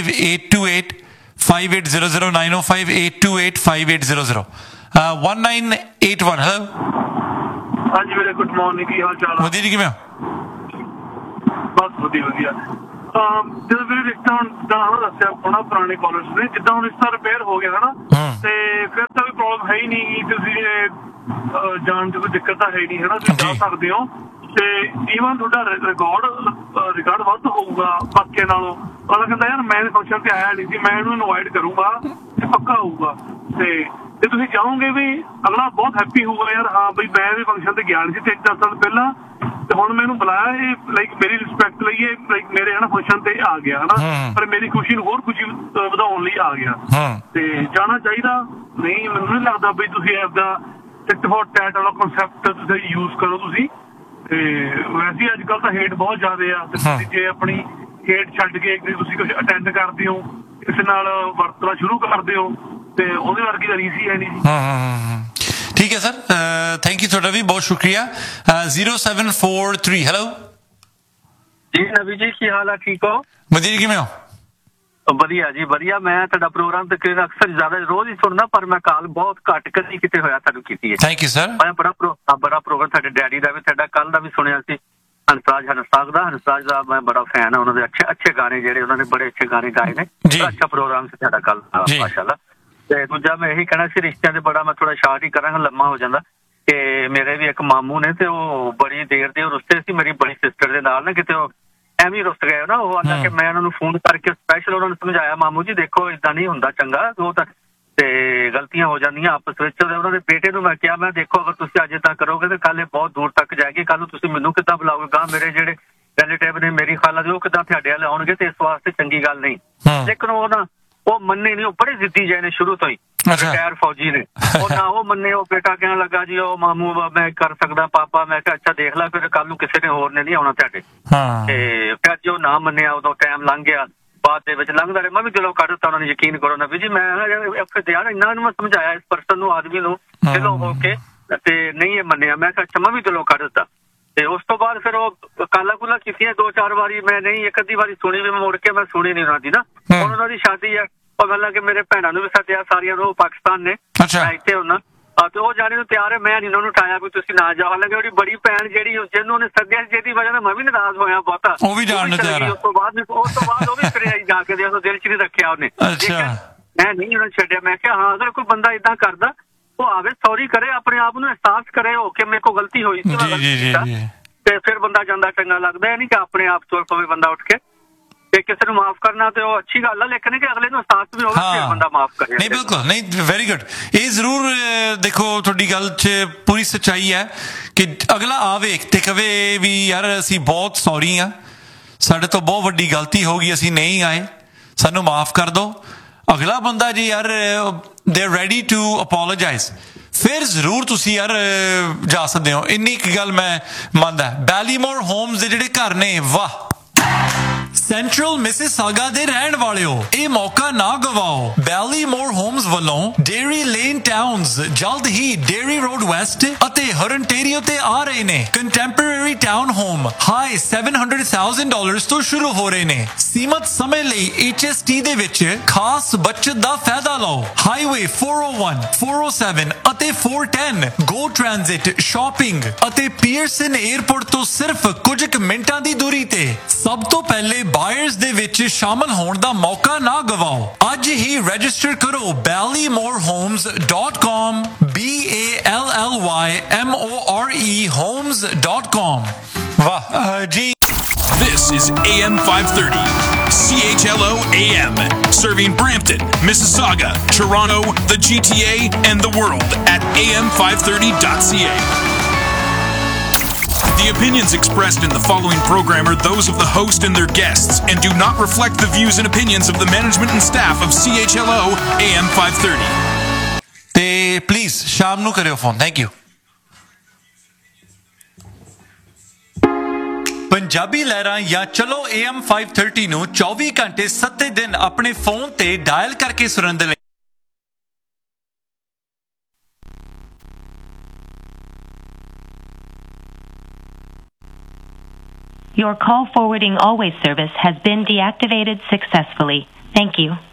9058285800 9058285800 1981 ਹੈਲੋ ਹਾਂਜੀ ਵੀਰੇ ਗੁੱਡ ਮਾਰਨਿੰਗ ਕੀ ਹਾਲ ਚਾਲ ਵਧੀਆ ਜੀ ਕਿਵੇਂ ਹੋ ਬਸ ਵਧੀਆ ਜਦੋਂ ਮੇਰੇ ਰਿਸ਼ਤਾ ਹੁਣ ਜਿੱਦਾਂ ਦੱਸਿਆ ਉਹਨਾਂ ਪੁਰਾਣੇ ਕਾਲਜ ਨੇ ਜਿੱਦਾਂ ਹੁਣ ਰਿਸ਼ਤਾ ਰਿਪੇਅਰ ਹੋ ਗਿਆ ਹਨਾ ਤੇ ਫਿਰ ਤਾਂ ਕੋਈ ਪ੍ਰੋਬਲਮ ਹੈ ਹੀ ਨਹੀਂ ਤੁਸੀਂ ਜਾਣ ਚ ਕੋਈ ਦਿੱਕਤ ਤਾਂ ਹੈ ਹੀ ਨਹੀਂ ਹਨਾ ਤੁਸੀਂ ਜਾ ਸਕਦੇ ਹੋ ਤੇ ਈਵਨ ਤੁਹਾਡਾ ਰਿਕਾਰਡ ਵੱਧ ਹੋਊਗਾ ਬਾਕੀਆਂ ਨਾਲੋਂ ਅਗਲਾ ਕਹਿੰਦਾ ਯਾਰ ਮੈਂ ਫੰਕਸ਼ਨ ਤੇ ਆਇਆ ਨਹੀਂ ਸੀ ਮੈਂ ਇਹਨੂੰ ਇਨਵਾਈਟ ਕਰੂੰਗਾ ਤੇ ਪੱਕਾ ਹੋਊਗਾ ਤੇ ਤੁਸੀਂ ਚਾਹੋਗੇ ਵੀ ਅਗਲਾ ਬਹੁਤ ਹੈਪੀ ਹੋਊਗਾ ਯਾਰ ਹਾਂ ਬਈ ਮੈਂ ਵੀ ਫੰਕਸ਼ਨ ਤੇ ਗਿਆ ਨਹੀਂ ਸੀ 3-4 ਸਾਲ ਪਹਿਲਾਂ ਤੇ ਹੁਣ ਮੈਨੂੰ ਬੁਲਾਇਆ ਇਹ ਲਾਈਕ ਮੇਰੀ ਰਿਸਪੈਕਟ ਲਈ ਇਹ ਲਾਈਕ ਮੇਰੇ ਹਨਾ ਫੰਕਸ਼ਨ ਤੇ ਆ ਗਿਆ ਹਨਾ ਪਰ ਮੇਰੀ ਖੁਸ਼ੀ ਨੂੰ ਹੋਰ ਖੁਸ਼ੀ ਵਧਾਉਣ ਲਈ ਆ ਗਿਆ ਤੇ ਜਾਣਾ ਚਾਹੀਦਾ ਨਹੀਂ ਮੈਨੂੰ ਨਹੀਂ ਲੱਗਦਾ ਬਈ ਤੁਸੀਂ ਆਪਦਾ ਟਿਟ ਫੋਰ ਟੈਟ ਵਾਲਾ ਕਨਸੈਪਟ ਤੁਸੀਂ ਯੂਜ਼ ਕਰੋ ਤੁਸੀਂ ਤੇ ਵੈਸੇ ਅੱਜ ਕੱਲ੍ਹ ਤਾਂ ਹੇਟ ਬਹੁਤ ਜ਼ਿਆਦਾ ਆ ਤੇ ਤੁਸੀਂ ਜੇ ਆਪਣੀ ਹੇਟ ਛੱਡ ਕੇ ਤੁਸੀਂ ਕੁਝ ਅਟੈਂਡ ਕਰਦੇ ਹੋ ਕਿਸੇ ਨਾਲ ਵਰਤਣਾ ਸ਼ੁਰੂ ਕਰਦੇ ਹੋ ਤੇ ਉਹਦੇ ਵਰਗੀ ਤਾਂ ਰੀਸ ਹੀ ਹੈ ਨਹੀਂ ਜੀ ਠੀਕ ਹੈ ਸਰ ਥੈਂਕ ਯੂ ਤੁਹਾਡਾ ਵੀ ਬਹੁਤ ਸ਼ੁਕਰੀਆ 0743 ਹੈਲੋ ਜੀ ਨਵੀ ਜੀ ਕੀ ਹਾਲ ਆ ਠੀਕ ਹੋ ਵਧੀਆ ਜੀ ਕਿਵੇਂ ਹੋ ਵਧੀਆ ਜੀ ਵਧੀਆ ਮੈਂ ਤੁਹਾਡਾ ਪ੍ਰੋਗਰਾਮ ਤਕਰੀਬਨ ਅਕਸਰ ਜ਼ਿਆਦਾ ਰੋਜ਼ ਹੀ ਸੁਣਦਾ ਪਰ ਮੈਂ ਕਾਲ ਬਹੁਤ ਘੱਟ ਕਦੀ ਕਿਤੇ ਹੋਇਆ ਤੁਹਾਨੂੰ ਕੀਤੀ ਹੈ ਥੈਂਕ ਯੂ ਸਰ ਮੈਂ ਬੜਾ ਪ੍ਰੋਗਰਾਮ ਤੁਹਾਡੇ ਡੈਡੀ ਦਾ ਵੀ ਤੁਹਾਡਾ ਕੱਲ ਦਾ ਵੀ ਸੁਣਿਆ ਸੀ ਹੰਸਰਾਜ ਦਾ ਮੈਂ ਬੜਾ ਫੈਨ ਆ ਉਹਨਾਂ ਦੇ ਅੱਛੇ ਗਾਣੇ ਜਿਹੜੇ ਉਹਨਾਂ ਨੇ ਬੜੇ ਅੱਛੇ ਗਾਣੇ ਗਾਏ ਨੇ ਅੱਛਾ ਪ੍ਰੋਗਰਾਮ ਸੀ ਤੁਹਾਡਾ ਕੱਲ ਮਾਸ਼ਾਅੱਲਾ ਤੇ ਦੂਜਾ ਮੈਂ ਇਹੀ ਕਹਿਣਾ ਸੀ ਰਿਸ਼ਤਿਆਂ ਦੇ ਬੜਾ ਮੈਂ ਥੋੜਾ ਸ਼ਾਰਟ ਹੀ ਕਰਾਂਗਾ ਲੰਮਾ ਹੋ ਜਾਂਦਾ ਕਿ ਮੇਰੇ ਵੀ ਇੱਕ ਮਾਮੂ ਨੇ ਤੇ ਉਹ ਬੜੀ ਦੇਰ ਦੇ ਰੁੱਸੇ ਸੀ ਮੇਰੀ ਬੜੀ ਸਿਸਟਰ ਦੇ ਨਾਲ ਨਾ ਕਿਤੇ ਉਹ ਐਵੇਂ ਰੁੱਸ ਗਏ ਨਾ ਉਹ ਆਂਦਾ ਕਿ ਮੈਂ ਉਹਨਾਂ ਨੂੰ ਫੋਨ ਕਰਕੇ ਸਪੈਸ਼ਲ ਉਹਨਾਂ ਨੂੰ ਸਮਝਾਇਆ ਮਾਮੂ ਜੀ ਦੇਖੋ ਏਦਾਂ ਨਹੀਂ ਹੁੰਦਾ ਚੰਗਾ ਉਹ ਤਾਂ ਤੇ ਗਲਤੀਆਂ ਹੋ ਜਾਂਦੀਆਂ ਆਪਸ ਵਿੱਚ ਉਹਨਾਂ ਦੇ ਬੇਟੇ ਨੂੰ ਮੈਂ ਕਿਹਾ ਮੈਂ ਦੇਖੋ ਅਗਰ ਤੁਸੀਂ ਅੱਜ ਤਾਂ ਕਰੋਗੇ ਤੇ ਕੱਲ ਇਹ ਬਹੁਤ ਦੂਰ ਤੱਕ ਜਾਏਗੀ ਕੱਲ ਨੂੰ ਤੁਸੀਂ ਮੈਨੂੰ ਕਿੱਦਾਂ ਬੁਲਾਓਗੇ ਗਾਂ ਮੇਰੇ ਜਿਹੜੇ ਰਿਲੇਟਿਵ ਨੇ ਮੇਰੀ ਖਾਲਾ ਦੇ ਉਹ ਕਿੱਦਾਂ ਤੁਹਾਡੇ ਵੱਲ ਆਉਣਗੇ ਤੇ ਇਸ ਵਾਸਤੇ ਚੰਗੀ ਗੱਲ ਨਹੀਂ ਲੇਕਿਨ ਉਹ ਮੰਨੇ ਨਹੀਂ ਉਹ ਬੜੇ ਜ਼ਿੱਦੀ ਜਿਹੇ ਨੇ ਸ਼ੁਰੂ ਤੋਂ ਹੀ ਰਿਟਾਇਰ ਫੌਜੀ ਨੇ ਉਹ ਨਾ ਉਹ ਮੰਨੇ ਉਹ ਬੇਟਾ ਕਹਿਣ ਲੱਗਾ ਜੀ ਉਹ ਮਾਮੂ ਮੈਂ ਕਰ ਸਕਦਾ ਪਾਪਾ ਮੈਂ ਕਿਹਾ ਅੱਛਾ ਦੇਖ ਲੈ ਫਿਰ ਕੱਲ ਨੂੰ ਕਿਸੇ ਨੇ ਹੋਰ ਨੇ ਨਹੀਂ ਆਉਣਾ ਤੁਹਾਡੇ ਤੇ ਫਿਰ ਜੋ ਨਾ ਮੰਨਿਆ ਉਦੋਂ ਟਾਈਮ ਲੰਘ ਗਿਆ ਬਾਅਦ ਦੇ ਵਿੱਚ ਲੰਘਦਾ ਰਿਹਾ ਮੈਂ ਵੀ ਦਿਲੋਂ ਕੱਢ ਦਿੱਤਾ ਉਹਨਾਂ ਨੇ ਯਕੀਨ ਕਰੋ ਨਬੀ ਜੀ ਮੈਂ ਯਾਰ ਇੰਨਾ ਨੂੰ ਮੈਂ ਸਮਝਾਇਆ ਇਸ ਪਰਸਨ ਨੂੰ ਆਦਮੀ ਨੂੰ ਦਿਲੋਂ ਹੋ ਕੇ ਤੇ ਨਹੀਂ ਇਹ ਮੰਨਿਆ ਮੈਂ ਕਿਹਾ ਅੱਛਾ ਮੈਂ ਵੀ ਦਿਲੋਂ ਕੱਢ ਦਿੱਤਾ ਤੇ ਉਸ ਤੋਂ ਬਾਅਦ ਫਿਰ ਉਹ ਕਾਲਾ ਕੁਲਾ ਕੀਤੀਆਂ 2-4 ਵਾਰੀ ਮੈਂ ਨਹੀਂ ਇੱਕ ਅੱਧੀ ਵਾਰੀ ਸੁਣੀ ਵੀ ਮੁੜ ਕੇ ਮੈਂ ਸੁਣੀ ਨਹੀਂ ਉਹਨਾਂ ਦੀ ਨਾ ਹੁਣ ਉਹਨਾਂ ਦੀ ਸ਼ਾਦੀ ਹੈ ਉਹ ਗੱਲ ਕਿ ਮੇਰੇ ਭੈਣਾਂ ਨੂੰ ਵੀ ਸੱਦਿਆ ਸਾਰੀਆਂ ਨੂੰ ਪਾਕਿਸਤਾਨ ਨੇ ਮੈਂ ਇੱਥੇ ਹੁੰਦਾ ਤੇ ਉਹ ਜਾਣੇ ਨੂੰ ਤਿਆਰ ਹੈ ਮੈਂ ਨਹੀਂ ਉਹਨਾਂ ਨੂੰ ਉਠਾਇਆ ਵੀ ਤੁਸੀਂ ਨਾ ਜਾਓ ਹਾਲਾਂਕਿ ਉਹਦੀ ਬੜੀ ਭੈਣ ਜਿਹੜੀ ਜਿਹਨੂੰ ਉਹਨੇ ਸੱਦਿਆ ਜਿਹਦੀ ਵਜ੍ਹਾ ਨਾਲ ਮੈਂ ਵੀ ਨਾਰਾਜ਼ ਹੋਇਆ ਬਹੁਤਾ ਉਹ ਵੀ ਜਾਣ ਨੂੰ ਤਿਆਰ ਉਸ ਤੋਂ ਬਾਅਦ ਉਹ ਵੀ ਫਿਰ ਆਈ ਜਾ ਕੇ ਦੇ ਉਹਨੂੰ ਦਿਲ 'ਚ ਨਹੀਂ ਰੱਖਿਆ ਉਹਨੇ ਮੈਂ ਨਹੀਂ ਉਹਨਾਂ ਛੱਡਿਆ ਮੈਂ ਕਿਹਾ ਹਾਂ ਅਗਰ ਕੋਈ ਬੰਦਾ ਏਦਾਂ ਕਰਦਾ ਉਹ ਆਵੇ ਸੌਰੀ ਕਰੇ ਆਪਣੇ ਆਪ ਨੂੰ ਅਹਿਸਾਸ ਕਰੇ ਹੋ ਕਿ ਮੇਰੇ ਕੋਲ ਗਲਤੀ ਹੋਈ ਸੀ ਤੇ ਫਿਰ ਬੰਦਾ ਜਾਂਦਾ ਚੰਗਾ ਲੱਗਦਾ ਇਹ ਨਹੀਂ ਕਿ ਆਪਣੇ ਆਪ ਤੁਰ ਪਵੇ ਬੰਦਾ ਉੱਠ ਕੇ ਤੇ ਕਿਸੇ ਨੂੰ ਮਾਫ ਕਰਨਾ ਤੇ ਉਹ ਅੱਛੀ ਗੱਲ ਆ ਲੇਕਿਨ ਕਿ ਅਗਲੇ ਨੂੰ ਅਹਿਸਾਸ ਵੀ ਹੋਵੇ ਫਿਰ ਬੰਦਾ ਮਾਫ ਕਰੇ ਨਹੀਂ ਬਿਲਕੁਲ ਨਹੀਂ ਵੈਰੀ ਗੁੱਡ ਇਹ ਜ਼ਰੂਰ ਦੇਖੋ ਤੁਹਾਡੀ ਗੱਲ 'ਚ ਪੂਰੀ ਸੱਚਾਈ ਹੈ ਕਿ ਅਗਲਾ ਆਵੇ ਤੇ ਕਵੇ ਵੀ ਯਾਰ ਅਸੀਂ ਬਹੁਤ ਸੌਰੀ ਆ ਸਾਡੇ ਤੋਂ ਬਹੁਤ ਵੱਡੀ ਗਲਤੀ ਹੋ ਗਈ ਅਸੀਂ ਨਹੀਂ ਆਏ ਸਾਨੂੰ ਮਾਫ ਕਰ ਦਿਓ ਅਗਲਾ ਬੰਦਾ ਜੀ ਯਾਰ they are ready to apologise ਫਿਰ ਜ਼ਰੂਰ ਤੁਸੀਂ ਯਾਰ ਜਾ ਸਕਦੇ ਹੋ ਇੰਨੀ ਇੱਕ ਗੱਲ ਮੈਂ ਮੰਨਦਾ ਬੈਲੀਮੋਰ ਹੋਮਸ ਦੇ ਜਿਹੜੇ ਘਰ ਨੇ ਵਾਹ ਸੈਂਟਰਲ ਮਿਸਿਸਾਗਾ ਦੇ ਰਹਿਣ ਵਾਲਿਓ ਇਹ ਮੌਕਾ ਨਾ ਗਵਾਓ ਬੈਲੀਮੋਰ ਹੋਮਸ ਵੱਲੋਂ ਡੇਰੀ ਲੇਨ ਟਾਊਨਸ ਜਲਦ ਹੀ ਡੇਰੀ ਰੋਡ ਵੈਸਟ ਅਤੇ ਹਰਨਟੇਰੀਓ ਤੇ ਆ ਰਹੇ ਨੇ ਕੰਟੈਂਪਰੇਰੀ ਟਾਊਨ ਹੋਮ ਹਾਈ $700,000 ਤੋਂ ਸ਼ੁਰੂ ਹੋ ਰਹੇ ਨੇ ਸੀਮਤ ਸਮੇਂ ਲਈ HST ਦੇ ਵਿੱਚ ਖਾਸ ਬਚਤ ਦਾ ਫਾਇਦਾ ਲਓ ਹਾਈਵੇ 401 407 ਅਤੇ 410 ਗੋ ਟ੍ਰਾਂਜ਼ਿਟ ਸ਼ਾਪਿੰਗ ਅਤੇ ਪੀਅਰਸਨ 에ਅਰਪੋਰਟ ਤੋਂ ਸਿਰਫ ਕੁਝ ਕੁ ਮਿੰਟਾਂ ਦੀ ਦੂਰੀ ਤੇ ਸਭ ਤੋਂ ਪਹਿਲੇ ਬਾਇਰਸ ਦੇ ਵਿੱਚ ਸ਼ਾਮਲ ਹੋਣ ਦਾ ਮੌਕਾ ਨਾ ਗਵਾਓ ਅੱਜ ਹੀ ਰਜਿਸਟਰ ਕਰੋ ballymorhomes.com BALLYMORE homes.com ਵਾਹ ਜੀ This is AM 530 CHLO AM serving Brampton, Mississauga, Toronto, the GTA and the world at am530.ca. The opinions expressed in the following program are those of the host and their guests and do not reflect the views and opinions of the management and staff of CHLO AM 530. ਤੇ ਪਲੀਜ਼ ਸ਼ਾਮ ਨੂੰ ਕਰਿਓ ਫੋਨ ਥੈਂਕ ਯੂ ਪੰਜਾਬੀ ਲਹਿਰਾਂ ਜਾਂ ਚਲੋ AM 530 ਨੂੰ 24 ਘੰਟੇ 7 ਦਿਨ ਆਪਣੇ ਫੋਨ ਤੇ ਡਾਇਲ ਕਰਕੇ ਸੁਣਨ ਦੇ ਲਈ Your call forwarding always service has been deactivated successfully. Thank you.